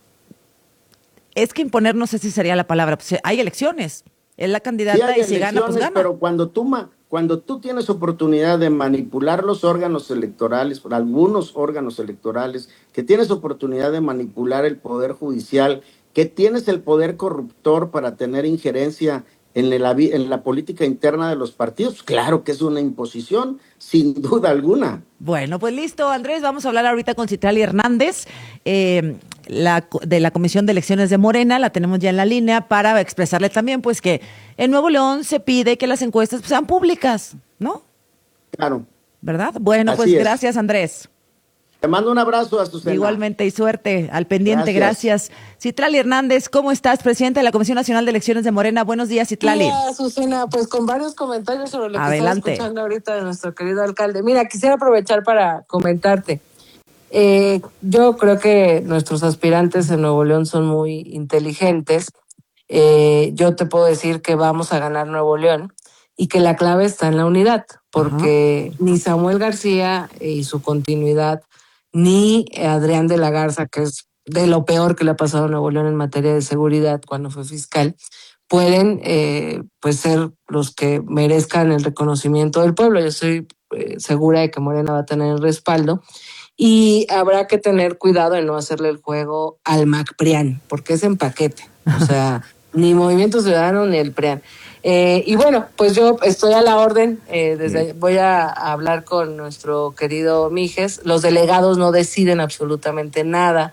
Es que imponer, no sé si sería la palabra, pues hay elecciones, es la candidata sí, y si gana, pues gana. Pero cuando tú, cuando tú tienes oportunidad de manipular los órganos electorales, algunos órganos electorales, que tienes oportunidad de manipular el poder judicial, que tienes el poder corruptor para tener injerencia en la, en la política interna de los partidos, claro que es una imposición, sin duda alguna. Bueno, pues listo, Andrés, vamos a hablar ahorita con Citlali Hernández, eh, la, de la Comisión de Elecciones de Morena, la tenemos ya en la línea para expresarle también pues que en Nuevo León se pide que las encuestas sean públicas, ¿no? Claro. ¿Verdad? Bueno, Así pues es. Gracias, Andrés. Te mando un abrazo, Azucena. Igualmente y suerte al pendiente, gracias. gracias. Citlali Hernández, ¿cómo estás? Presidenta de la Comisión Nacional de Elecciones de Morena. Buenos días, Citlali. Hola, Azucena, pues con varios comentarios sobre lo que Adelante. estaba escuchando ahorita de nuestro querido alcalde. Mira, quisiera aprovechar para comentarte. Eh, yo creo que nuestros aspirantes en Nuevo León son muy inteligentes. Eh, yo te puedo decir que vamos a ganar Nuevo León y que la clave está en la unidad, porque uh-huh. ni Samuel García y su continuidad, ni Adrián de la Garza, que es de lo peor que le ha pasado a Nuevo León en materia de seguridad cuando fue fiscal, pueden eh, pues ser los que merezcan el reconocimiento del pueblo. Yo estoy eh, segura de que Morena va a tener el respaldo y habrá que tener cuidado en no hacerle el juego al MacPrián, porque es en paquete, o sea, ni Movimiento Ciudadano ni el PRIAN. Eh, y bueno, pues yo estoy a la orden, eh, desde voy a, a hablar con nuestro querido Mijes. Los delegados no deciden absolutamente nada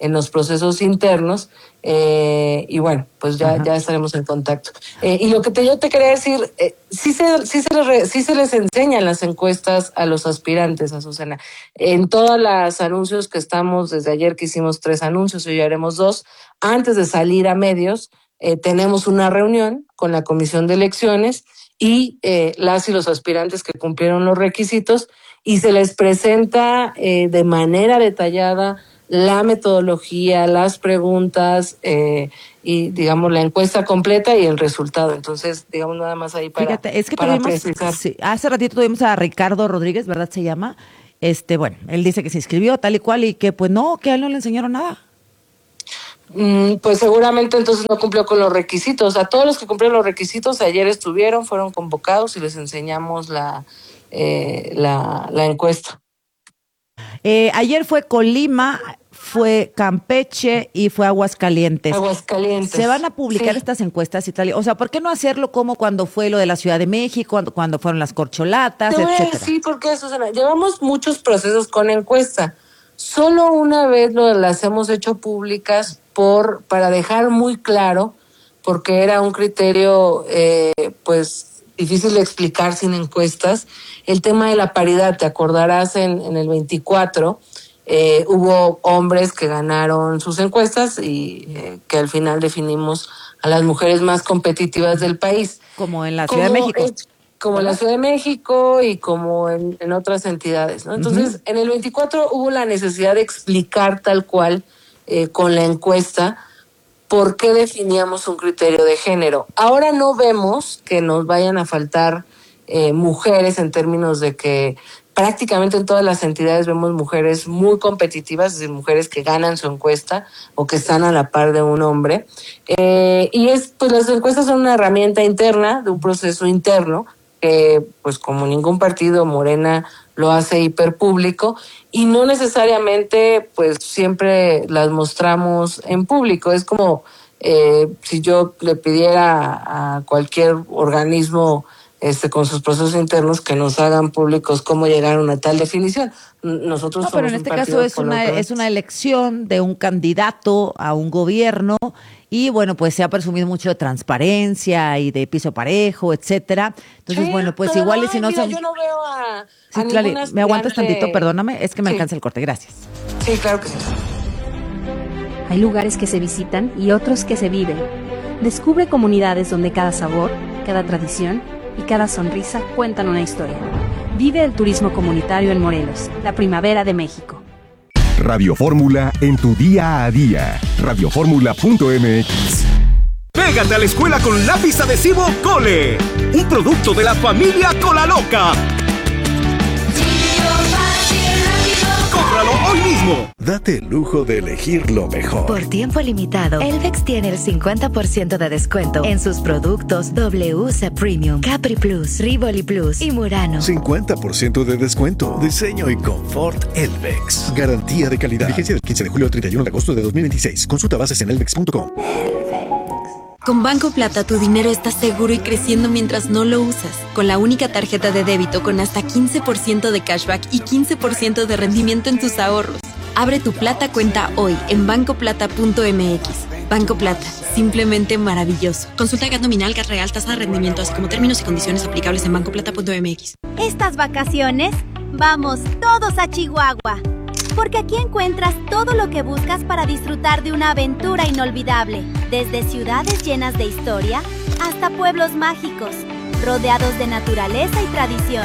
en los procesos internos, eh, y bueno, pues ya, ya estaremos en contacto. Eh, y lo que te, yo te quería decir, eh, sí, se, sí, se les, sí se les enseñan las encuestas a los aspirantes, Azucena. En todos los anuncios que estamos, desde ayer que hicimos tres anuncios, hoy haremos dos, antes de salir a medios, eh, tenemos una reunión con la Comisión de Elecciones y eh, las y los aspirantes que cumplieron los requisitos, y se les presenta eh, de manera detallada la metodología, las preguntas eh, y, digamos, la encuesta completa y el resultado. Entonces, digamos, nada más ahí para, Fíjate, es que para tuvimos, precisar. sí, hace ratito tuvimos a Ricardo Rodríguez, ¿verdad se llama? Este, bueno, él dice que se inscribió tal y cual y que pues no, que a él no le enseñaron nada. Mm, pues seguramente entonces no cumplió con los requisitos. A todos los que cumplieron los requisitos ayer estuvieron, fueron convocados y les enseñamos la, eh, la, la encuesta. Eh, ayer fue Colima, fue Campeche y fue Aguascalientes. Aguascalientes. ¿Se van a publicar sí. estas encuestas y tal? O sea, ¿por qué no hacerlo como cuando fue lo de la Ciudad de México, cuando, cuando fueron las corcholatas, Te voy a etcétera? decir por qué, Susana. Llevamos muchos procesos con encuesta. Solo una vez lo, las hemos hecho públicas por para dejar muy claro, porque era un criterio, eh, pues, difícil de explicar sin encuestas, el tema de la paridad. Te acordarás en, en el veinticuatro, eh, hubo hombres que ganaron sus encuestas y eh, que al final definimos a las mujeres más competitivas del país. Como en la Ciudad de México. Eh, como en la Ciudad de México y como en, en otras entidades, ¿no? Entonces, uh-huh. en el veinticuatro hubo la necesidad de explicar tal cual, eh, con la encuesta, por qué definíamos un criterio de género. Ahora no vemos que nos vayan a faltar eh, mujeres en términos de que prácticamente en todas las entidades vemos mujeres muy competitivas, es decir, mujeres que ganan su encuesta o que están a la par de un hombre. Eh, y es, pues las encuestas son una herramienta interna de un proceso interno que, pues como ningún partido, Morena lo hace hiperpúblico y no necesariamente, pues siempre las mostramos en público. Es como eh, si yo le pidiera a cualquier organismo este con sus procesos internos que nos hagan públicos cómo llegaron a tal definición. Nosotros no, somos pero en este caso es una, es una elección de un candidato a un gobierno y bueno, pues se ha presumido mucho de transparencia y de piso parejo, etcétera. Entonces, sí, bueno, pues igual y si no mira, son... yo no veo a, sí, a claro, ninguna me aguantas aspirante... tantito, perdóname, es que me sí. alcanza el corte, gracias. Sí, claro que sí. Hay lugares que se visitan y otros que se viven. Descubre comunidades donde cada sabor, cada tradición y cada sonrisa cuentan una historia. Vive el turismo comunitario en Morelos, la primavera de México. Radio Fórmula en tu día a día. radio fórmula punto m x. Pégate a la escuela con lápiz adhesivo Cole, un producto de la familia Colaloca. ¡Cómpralo hoy mismo! Date el lujo de elegir lo mejor. Por tiempo limitado, Elvex tiene el cincuenta por ciento de descuento en sus productos W C Premium, Capri Plus, Rivoli Plus y Murano. cincuenta por ciento de descuento. Diseño y confort Elvex. Garantía de calidad. Vigencia del quince de julio al treinta y uno de agosto de dos mil veintiséis. Consulta bases en elvex punto com. Con Banco Plata tu dinero está seguro y creciendo mientras no lo usas. Con la única tarjeta de débito con hasta quince por ciento de cashback y quince por ciento de rendimiento en tus ahorros. Abre tu Plata cuenta hoy en banco plata punto m x. Banco Plata, simplemente maravilloso. Consulta G A T nominal, G A T real, tasa de rendimiento, así como términos y condiciones aplicables en banco plata punto m x. Estas vacaciones, vamos todos a Chihuahua. Porque aquí encuentras todo lo que buscas para disfrutar de una aventura inolvidable. Desde ciudades llenas de historia hasta pueblos mágicos, rodeados de naturaleza y tradición.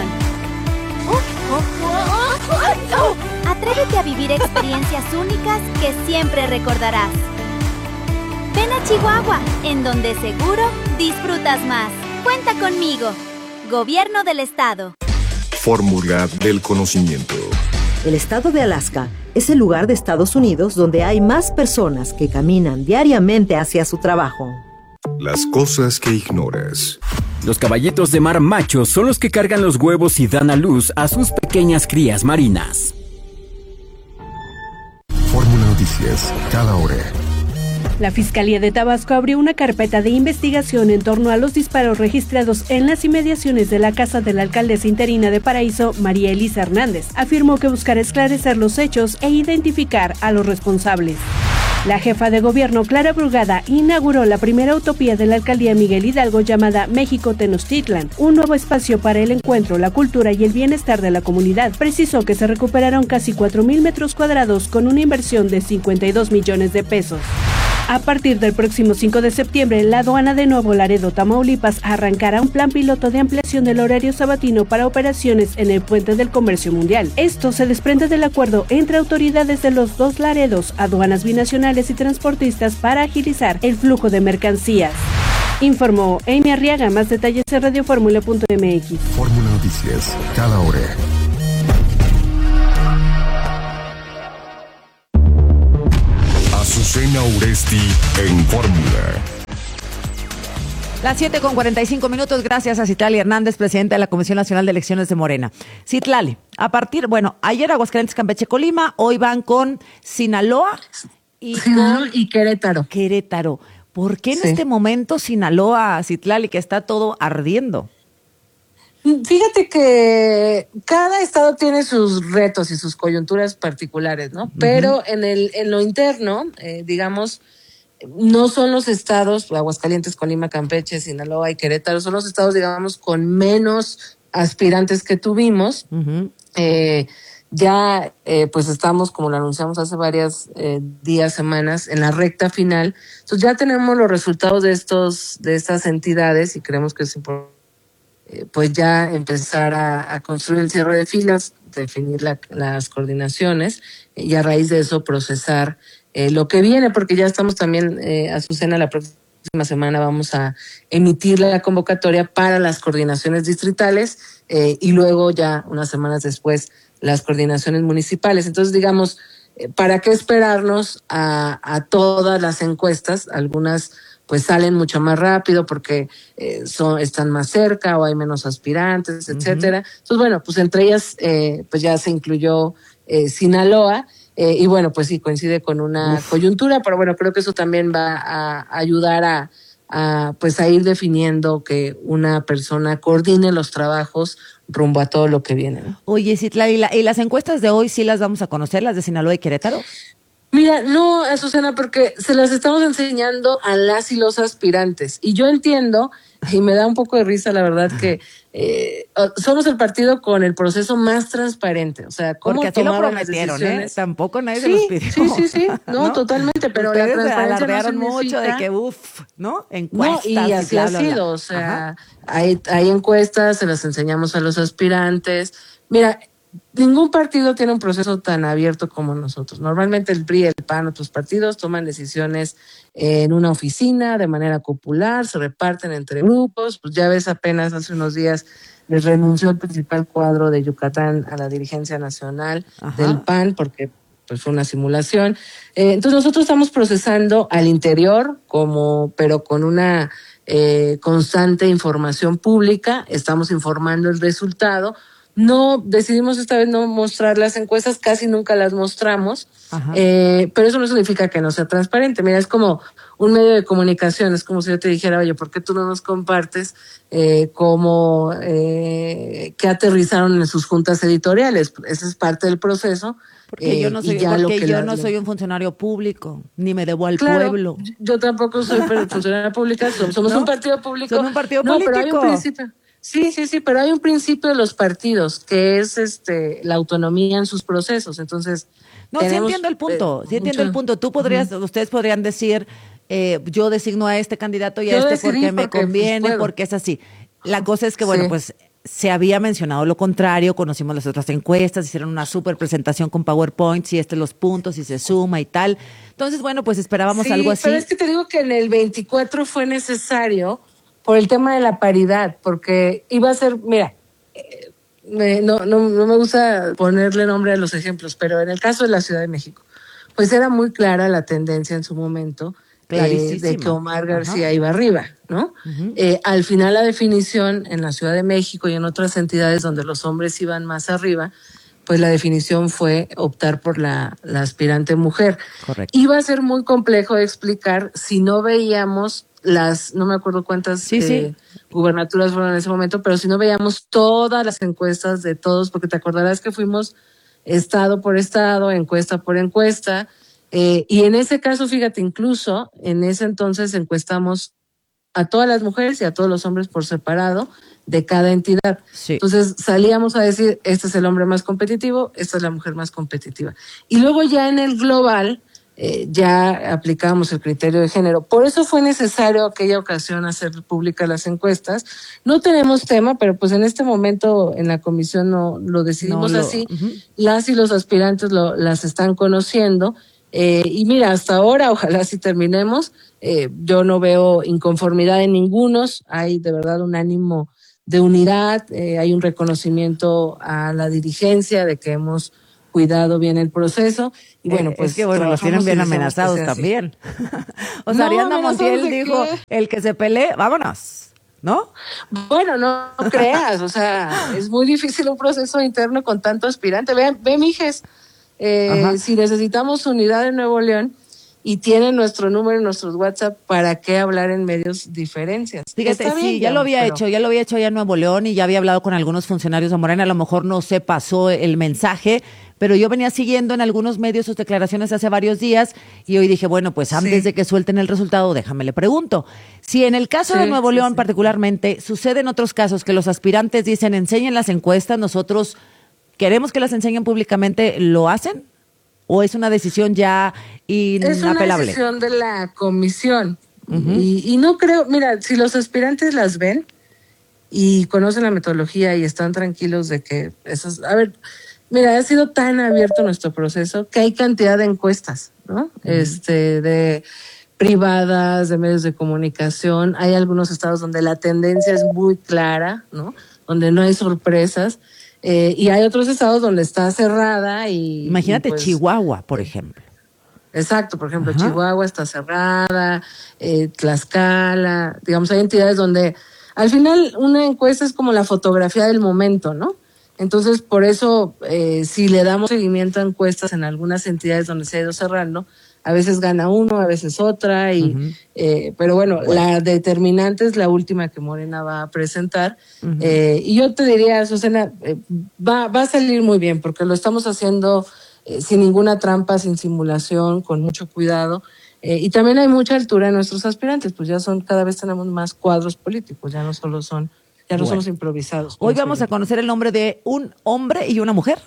Atrévete a vivir experiencias únicas que siempre recordarás. Ven a Chihuahua, en donde seguro disfrutas más. Cuenta conmigo. Gobierno del Estado. Fórmula del conocimiento. El estado de Alaska es el lugar de Estados Unidos donde hay más personas que caminan diariamente hacia su trabajo. Las cosas que ignoras. Los caballitos de mar machos son los que cargan los huevos y dan a luz a sus pequeñas crías marinas. Fórmula Noticias, cada hora. La Fiscalía de Tabasco abrió una carpeta de investigación en torno a los disparos registrados en las inmediaciones de la casa de la alcaldesa interina de Paraíso, María Elisa Hernández. Afirmó que buscará esclarecer los hechos e identificar a los responsables. La jefa de gobierno, Clara Brugada, inauguró la primera utopía de la alcaldía Miguel Hidalgo llamada México Tenochtitlan, un nuevo espacio para el encuentro, la cultura y el bienestar de la comunidad. Precisó que se recuperaron casi cuatro mil metros cuadrados con una inversión de cincuenta y dos millones de pesos. A partir del próximo cinco de septiembre, la aduana de Nuevo Laredo, Tamaulipas, arrancará un plan piloto de ampliación del horario sabatino para operaciones en el Puente del Comercio Mundial. Esto se desprende del acuerdo entre autoridades de los dos Laredos, aduanas binacionales y transportistas para agilizar el flujo de mercancías. Informó Amy Arriaga. Más detalles en radio fórmula punto m x. Fórmula Noticias, cada hora. Azucena Uresti en Fórmula. Las siete con cuarenta y cinco minutos, gracias a Citlali Hernández, presidenta de la Comisión Nacional de Elecciones de Morena. Citlali, a partir, bueno, ayer Aguascalientes, Campeche, Colima, hoy van con Sinaloa y, con y Querétaro. Querétaro. ¿Por qué en Sí. este momento Sinaloa, Citlali, que está todo ardiendo? Fíjate que cada estado tiene sus retos y sus coyunturas particulares, ¿no? Pero en el en lo interno, eh, digamos, no son los estados, Aguascalientes, Colima, Campeche, Sinaloa y Querétaro, son los estados, digamos, con menos aspirantes que tuvimos. Uh-huh. Eh, ya, eh, pues estamos, como lo anunciamos hace varios eh, días, semanas, en la recta final. Entonces ya tenemos los resultados de estos de estas entidades y creemos que es importante pues ya empezar a, a construir el cierre de filas, definir la, las coordinaciones y a raíz de eso procesar eh, lo que viene, porque ya estamos también, eh, Azucena, la próxima semana vamos a emitir la convocatoria para las coordinaciones distritales eh, y luego ya unas semanas después las coordinaciones municipales. Entonces, digamos, eh, ¿para qué esperarnos a, a todas las encuestas? Algunas pues salen mucho más rápido porque eh, son están más cerca o hay menos aspirantes, etcétera. Uh-huh. Entonces, bueno, pues entre ellas eh, pues ya se incluyó eh, Sinaloa eh, y bueno, pues sí, coincide con una Uf. coyuntura, pero bueno, creo que eso también va a ayudar a, a pues a ir definiendo que una persona coordine los trabajos rumbo a todo lo que viene, ¿no? Oye, Citlali, ¿y, la, ¿y las encuestas de hoy sí las vamos a conocer, las de Sinaloa y Querétaro? Mira, no, Azucena, porque se las estamos enseñando a las y los aspirantes. Y yo entiendo, y me da un poco de risa, la verdad, que eh, somos el partido con el proceso más transparente. O sea, ¿cómo porque así lo prometieron, ¿eh? Tampoco nadie se sí, los pidió. Sí, sí, sí, no, ¿no? Totalmente, pero ustedes la transparencia alardearon no mucho de que, uff, ¿no? No, Encuestas. y así y bla, ha bla, sido, bla. o sea, hay, hay encuestas, se las enseñamos a los aspirantes. Mira, ningún partido tiene un proceso tan abierto como nosotros. Normalmente el P R I, el P A N, otros partidos toman decisiones en una oficina de manera popular, se reparten entre grupos. Pues ya ves, apenas hace unos días les renunció el principal cuadro de Yucatán a la dirigencia nacional Ajá. del P A N porque pues fue una simulación. Eh, entonces nosotros estamos procesando al interior, como pero con una eh, constante información pública, estamos informando el resultado. No, decidimos esta vez no mostrar las encuestas, casi nunca las mostramos, eh, pero eso no significa que no sea transparente. Mira, es como un medio de comunicación, es como si yo te dijera, oye, ¿por qué tú no nos compartes eh, cómo, eh, qué aterrizaron en sus juntas editoriales? Ese es parte del proceso. Porque eh, yo no soy, porque yo no soy un funcionario público, ni me debo al claro, pueblo. Yo tampoco soy funcionaria pública, somos ¿No? un partido público. Son un partido no, político. Pero hay un principio. Sí, sí, sí, pero hay un principio de los partidos que es este la autonomía en sus procesos. Entonces, no, sí entiendo el punto, eh, sí entiendo mucho. el punto. Tú podrías, uh-huh. ustedes podrían decir, eh, yo designo a este candidato y a yo este porque me porque, conviene, pues, porque es así. La cosa es que, bueno, sí. pues se había mencionado lo contrario, conocimos las otras encuestas, hicieron una súper presentación con PowerPoint, y este los puntos y se suma y tal. Entonces, bueno, pues esperábamos sí, algo así. Pero es que te digo que en el veinticuatro fue necesario por el tema de la paridad, porque iba a ser, mira, eh, me, no, no, no me gusta ponerle nombre a los ejemplos, pero en el caso de la Ciudad de México, pues era muy clara la tendencia en su momento eh, de que Omar García Ajá. iba arriba, ¿no? Uh-huh. Eh, al final la definición en la Ciudad de México y en otras entidades donde los hombres iban más arriba, pues la definición fue optar por la, la aspirante mujer. Correcto. Iba a ser muy complejo de explicar si no veíamos las, no me acuerdo cuántas sí, eh, sí. gubernaturas fueron en ese momento, pero si no veíamos todas las encuestas de todos, porque te acordarás que fuimos estado por estado, encuesta por encuesta, eh, y en ese caso, fíjate, incluso en ese entonces encuestamos a todas las mujeres y a todos los hombres por separado de cada entidad. Sí. Entonces salíamos a decir, este es el hombre más competitivo, esta es la mujer más competitiva. Y luego ya en el global, eh, ya aplicábamos el criterio de género. Por eso fue necesario aquella ocasión hacer públicas las encuestas. No tenemos tema, pero pues en este momento en la comisión no lo decidimos No lo- así. Ujú. Las y los aspirantes lo, las están conociendo. Eh, y mira, hasta ahora, ojalá si terminemos, eh, yo no veo inconformidad en ningunos. Hay de verdad un ánimo de unidad, eh, hay un reconocimiento a la dirigencia de que hemos cuidado bien el proceso. Y bueno, Eh, pues es que bueno, los tienen trabajamos bien y deseamos que amenazados sea así. también. O sea, No, Ariadna amenazados Montiel de dijo, qué. el que se pelee, vámonos, ¿no? Bueno, no, no creas, o sea, es muy difícil un proceso interno con tanto aspirante. Ve, ve Mijes, eh, Ajá. si necesitamos unidad en Nuevo León y tienen nuestro número, nuestros WhatsApp, ¿para qué hablar en medios diferencias? Fíjate, Está bien, sí, ya lo había pero- hecho, ya lo había hecho allá en Nuevo León y ya había hablado con algunos funcionarios de Morena, a lo mejor no se pasó el mensaje, pero yo venía siguiendo en algunos medios sus declaraciones hace varios días y hoy dije, bueno, pues antes Sí. de que suelten el resultado, déjame le pregunto. Si en el caso Sí, de Nuevo sí, León sí. particularmente, sucede en otros casos que los aspirantes dicen, enseñen las encuestas, nosotros queremos que las enseñen públicamente, ¿lo hacen? ¿O es una decisión ya Es una inapelable? decisión de la comisión. Ujú. y, y no creo, mira, si los aspirantes las ven y conocen la metodología y están tranquilos de que eso es, a ver, mira, ha sido tan abierto nuestro proceso que hay cantidad de encuestas, ¿no? Este, de privadas, de medios de comunicación. Hay algunos estados donde la tendencia es muy clara, ¿no? Donde no hay sorpresas. Eh, y hay otros estados donde está cerrada y... Imagínate y pues, Chihuahua, por ejemplo. Exacto, por ejemplo, Ajá. Chihuahua está cerrada, eh, Tlaxcala, digamos, hay entidades donde al final una encuesta es como la fotografía del momento, ¿no? Entonces, por eso, eh, si le damos seguimiento a encuestas en algunas entidades donde se ha ido cerrando, a veces gana uno, a veces otra, y Ujú. eh, pero bueno, la determinante es la última que Morena va a presentar. Ujú. Eh, y yo te diría, Susana, eh, va, va a salir muy bien, porque lo estamos haciendo eh, sin ninguna trampa, sin simulación, con mucho cuidado. Eh, y también hay mucha altura en nuestros aspirantes, pues ya son, cada vez tenemos más cuadros políticos, ya no solo son, ya no Bueno. somos improvisados. Hoy pienso vamos yo. a conocer el nombre de un hombre y una mujer.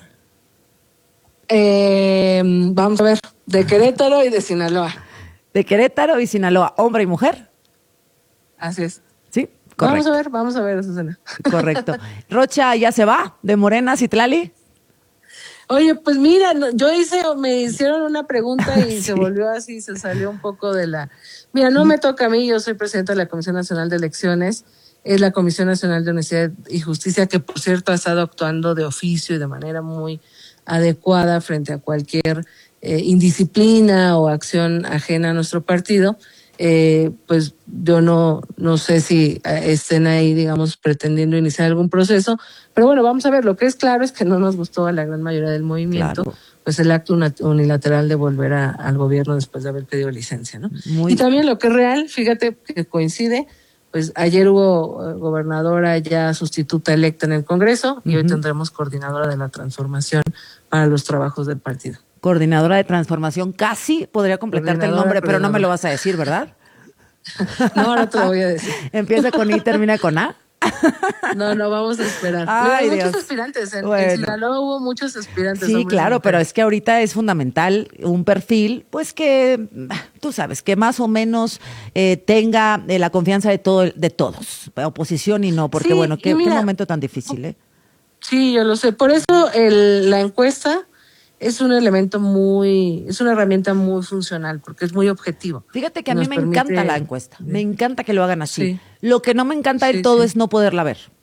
Eh, vamos a ver, de Querétaro y de Sinaloa. De Querétaro y Sinaloa, hombre y mujer. Así es. Sí, Vamos correcto. a ver, vamos a ver, Susana. Correcto. Rocha ya se va de Morena, Citlali. Oye, pues mira, no- yo hice, me hicieron una pregunta y Sí. se volvió así, se salió un poco de la... Mira, no me toca a mí, yo soy presidenta de la Comisión Nacional de Elecciones, es la Comisión Nacional de Honestidad y Justicia, que por cierto ha estado actuando de oficio y de manera muy adecuada frente a cualquier eh, indisciplina o acción ajena a nuestro partido. Eh, pues yo no, no sé si eh, estén ahí, digamos, pretendiendo iniciar algún proceso, pero bueno, vamos a ver, lo que es claro es que no nos gustó a la gran mayoría del movimiento, Claro. pues el acto una- unilateral de volver a- al gobierno después de haber pedido licencia, ¿no? Muy Y también lo que es real, fíjate que coincide, pues ayer hubo eh, gobernadora ya sustituta electa en el Congreso y hoy Ujú. tendremos coordinadora de la transformación para los trabajos del partido. Coordinadora de transformación. Casi podría completarte el Coordinadora, nombre, pero no me coordinadora. lo vas a decir, ¿verdad? No, no te lo voy a decir. Empieza con I y termina con A. No, no, vamos a esperar. Ay, Mira, hay Dios. muchos aspirantes. En, en Bueno. Sinaloa hubo muchos aspirantes. Sí, hombres y claro, pero mujeres. es que ahorita es fundamental un perfil, pues que tú sabes, que más o menos eh, tenga eh, la confianza de todo, de todos, oposición y no, porque Sí, bueno, y qué, qué mira, momento tan difícil, ¿eh? Sí, yo lo sé. Por eso el, la encuesta es un elemento muy, es una herramienta muy funcional, porque es muy objetivo. Fíjate que a mí Nos me permite- encanta la encuesta, me encanta que lo hagan así. Sí. Lo que no me encanta del Sí, todo sí. es no poderla ver.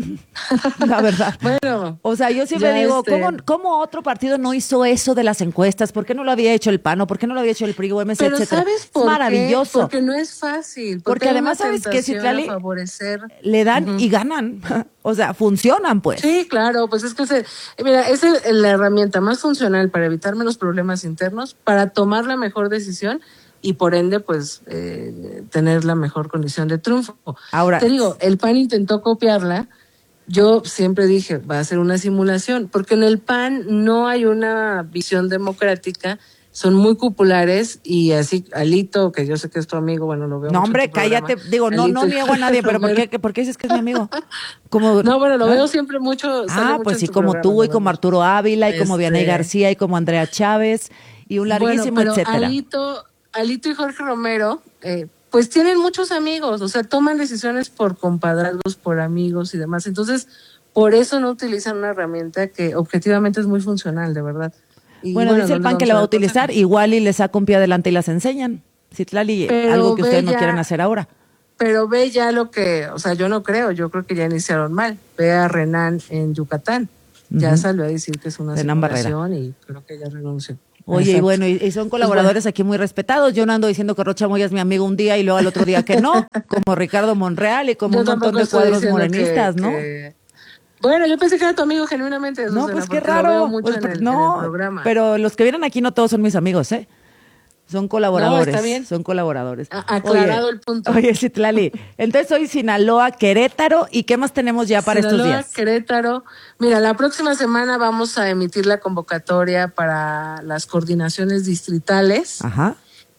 La verdad. Bueno. O sea, yo siempre digo, este... ¿cómo, ¿cómo otro partido no hizo eso de las encuestas? ¿Por qué no lo había hecho el P A N? ¿O por qué no lo había hecho el P R I o M C, Pero etcétera? ¿sabes por es maravilloso. Qué? Porque no es fácil. Porque, porque además, ¿sabes qué, Citlali? Favorecer. Le dan uh-huh. y ganan. O sea, funcionan, pues. Sí, claro. Pues es que, se, mira, es el, la herramienta más funcional para evitarme los problemas internos, para tomar la mejor decisión y por ende, pues, eh, tener la mejor condición de triunfo. Ahora, te digo, el P A N intentó copiarla. Yo siempre dije, va a ser una simulación, porque en el P A N no hay una visión democrática, son muy cupulares y así, Alito, que yo sé que es tu amigo, bueno, lo veo No, mucho hombre, en tu programa. cállate, digo, no, Alito, no niego a nadie, pero ¿por qué, ¿por qué dices que es mi amigo? Como, no, bueno, lo ¿no? veo siempre mucho. Ah, mucho pues sí, tu como programa, tú y ¿no? como Arturo Ávila y como Este... Vianey García y como Andrea Chávez y un larguísimo bueno, pero etcétera. Alito, Alito y Jorge Romero, eh, pues tienen muchos amigos, o sea, toman decisiones por compadrazgos, por amigos y demás. Entonces, por eso no utilizan una herramienta que objetivamente es muy funcional, de verdad. Y bueno, bueno, dice el P A N que la va a utilizar, consejo. Igual y les saca un pie adelante y las enseñan. Citlali, algo que ustedes ya, no quieren hacer ahora. Pero ve ya lo que, o sea, yo no creo, yo creo que ya iniciaron mal. Ve a Renan en Yucatán, uh-huh. ya salió a decir que es una simulación y creo que ya renunció. Oye, Exacto. y bueno, y, y son colaboradores aquí muy respetados. Yo no ando diciendo que Rocha Moya es mi amigo un día y luego al otro día que no, como Ricardo Monreal y como yo un montón de cuadros morenistas, que, ¿no? Que... Bueno, yo pensé que era tu amigo genuinamente. No, pues qué raro. Pues, en el, no, en el programa. Pero los que vienen aquí no todos son mis amigos, ¿eh? Son colaboradores. No, está bien. Son colaboradores. A aclarado oye, el punto. Oye, Citlali, entonces hoy Sinaloa, Querétaro, ¿y qué más tenemos ya para Sinaloa, estos días? Querétaro. Mira, la próxima semana vamos a emitir la convocatoria para las coordinaciones distritales. Ajá.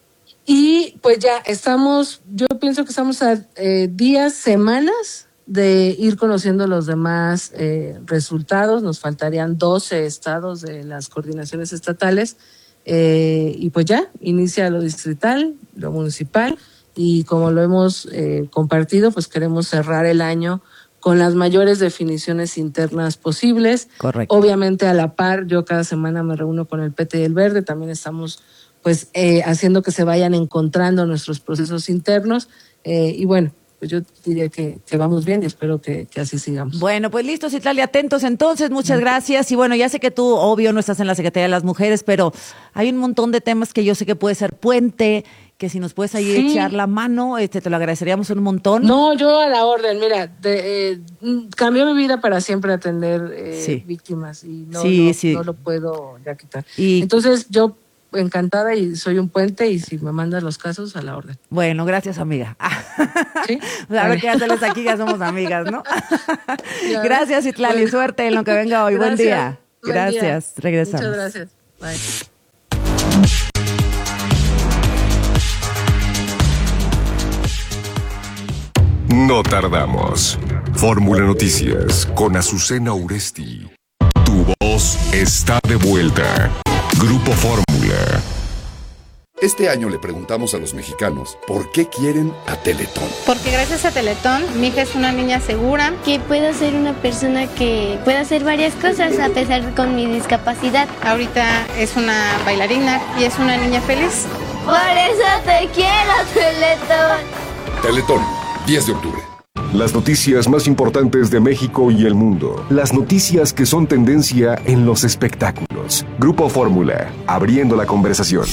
Y pues ya estamos, yo pienso que estamos a eh, días, semanas de ir conociendo los demás eh, resultados. Nos faltarían doce estados de las coordinaciones estatales. Eh, y pues ya, inicia lo distrital, lo municipal, y como lo hemos eh, compartido, pues queremos cerrar el año con las mayores definiciones internas posibles. Correcto. Obviamente a la par, yo cada semana me reúno con el P T y el Verde, también estamos pues eh, haciendo que se vayan encontrando nuestros procesos internos, eh, y bueno, pues yo diría que, que vamos bien y espero que, que así sigamos. Bueno, pues listo, Citlali, atentos entonces, muchas gracias. Y bueno, ya sé que tú, obvio, no estás en la Secretaría de las Mujeres, pero hay un montón de temas que yo sé que puede ser puente, que si nos puedes ahí sí. echar la mano, este, te lo agradeceríamos un montón. No, yo a la orden, mira, de, eh, cambió mi vida para siempre atender eh, sí. víctimas y no, sí, no, sí. no lo puedo ya quitar. Y... Entonces yo encantada y soy un puente y si me mandas los casos, a la orden. Bueno, gracias, amiga. ¿Sí? A ver qué hacerles aquí, ya somos amigas, ¿no? Gracias, Citlali, bueno. Suerte en lo que venga hoy. Gracias. Buen día. Buen gracias, día. Regresamos. Muchas gracias. Bye. No tardamos. Fórmula Noticias con Azucena Uresti. Tu voz está de vuelta. Grupo Fórmula. Este año le preguntamos a los mexicanos por qué quieren a Teletón. Porque gracias a Teletón, mi hija es una niña segura. Que puedo ser una persona que pueda hacer varias cosas a pesar de con mi discapacidad. Ahorita es una bailarina y es una niña feliz. Por eso te quiero, Teletón. Teletón, diez de octubre. Las noticias más importantes de México y el mundo. Las noticias que son tendencia en los espectáculos. Grupo Fórmula, abriendo la conversación.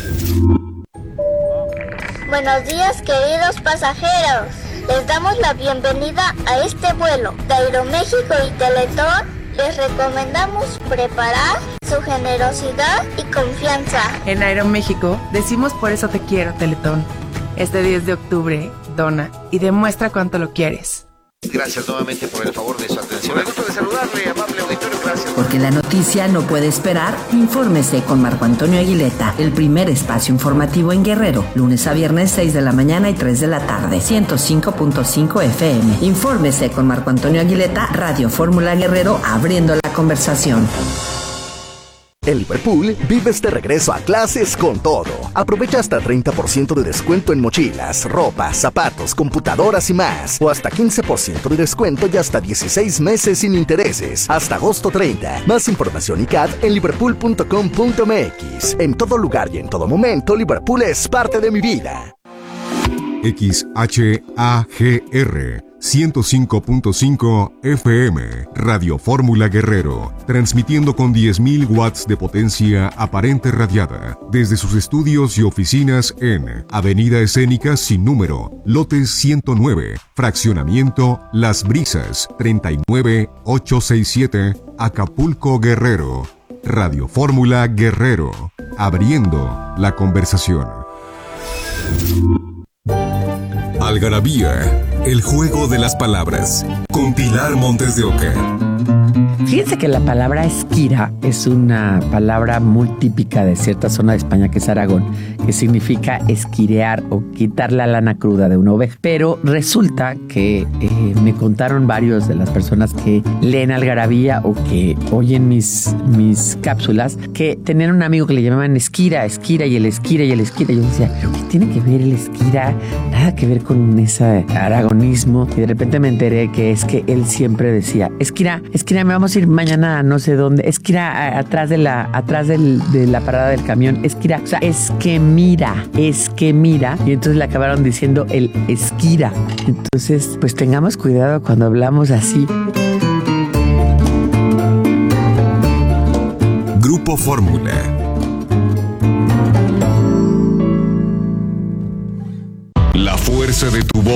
Buenos días, queridos pasajeros. Les damos la bienvenida a este vuelo de Aeroméxico y Teletón. Les recomendamos preparar su generosidad y confianza. En Aeroméxico decimos por eso te quiero, Teletón. Este diez de octubre, dona y demuestra cuánto lo quieres. Gracias nuevamente por el favor de su atención. Me gusta de saludarle, amable auditorio, gracias. Porque la noticia no puede esperar, infórmese con Marco Antonio Aguileta, el primer espacio informativo en Guerrero, lunes a viernes seis de la mañana y tres de la tarde, ciento cinco punto cinco F M. Infórmese con Marco Antonio Aguileta, Radio Fórmula Guerrero, abriendo la conversación. En Liverpool, vives de regreso a clases con todo. Aprovecha hasta treinta por ciento de descuento en mochilas, ropa, zapatos, computadoras y más. O hasta quince por ciento de descuento y hasta dieciséis meses sin intereses. Hasta agosto treinta. Más información y C A D en liverpool punto com punto m x. En todo lugar y en todo momento, Liverpool es parte de mi vida. X H A G R ciento cinco punto cinco F M, Radio Fórmula Guerrero, transmitiendo con diez mil watts de potencia aparente radiada, desde sus estudios y oficinas en Avenida Escénica Sin Número, lote ciento nueve, fraccionamiento Las Brisas, treinta y nueve mil ochocientos sesenta y siete, Acapulco, Guerrero. Radio Fórmula Guerrero, abriendo la conversación. Algarabía, el juego de las palabras, con Pilar Montes de Oca. Fíjense que la palabra esquira es una palabra muy típica de cierta zona de España, que es Aragón, que significa esquirear o quitar la lana cruda de una oveja. Pero resulta que eh, me contaron varios de las personas que leen Algarabía o que oyen mis, mis cápsulas, que tenían un amigo que le llamaban esquira, esquira y el esquira y el esquira. Y yo decía, ¿pero qué tiene que ver el esquira? Nada que ver con ese aragonismo. Y de repente me enteré que es que él siempre decía, esquira, esquira, me vamos a ir mañana a no sé dónde, es que irá atrás de la atrás del, de la parada del camión, es que irá, o sea, es que mira, es que mira, y entonces le acabaron diciendo el esquira. Entonces, pues tengamos cuidado cuando hablamos así. Grupo Fórmula. La fuerza de tu voz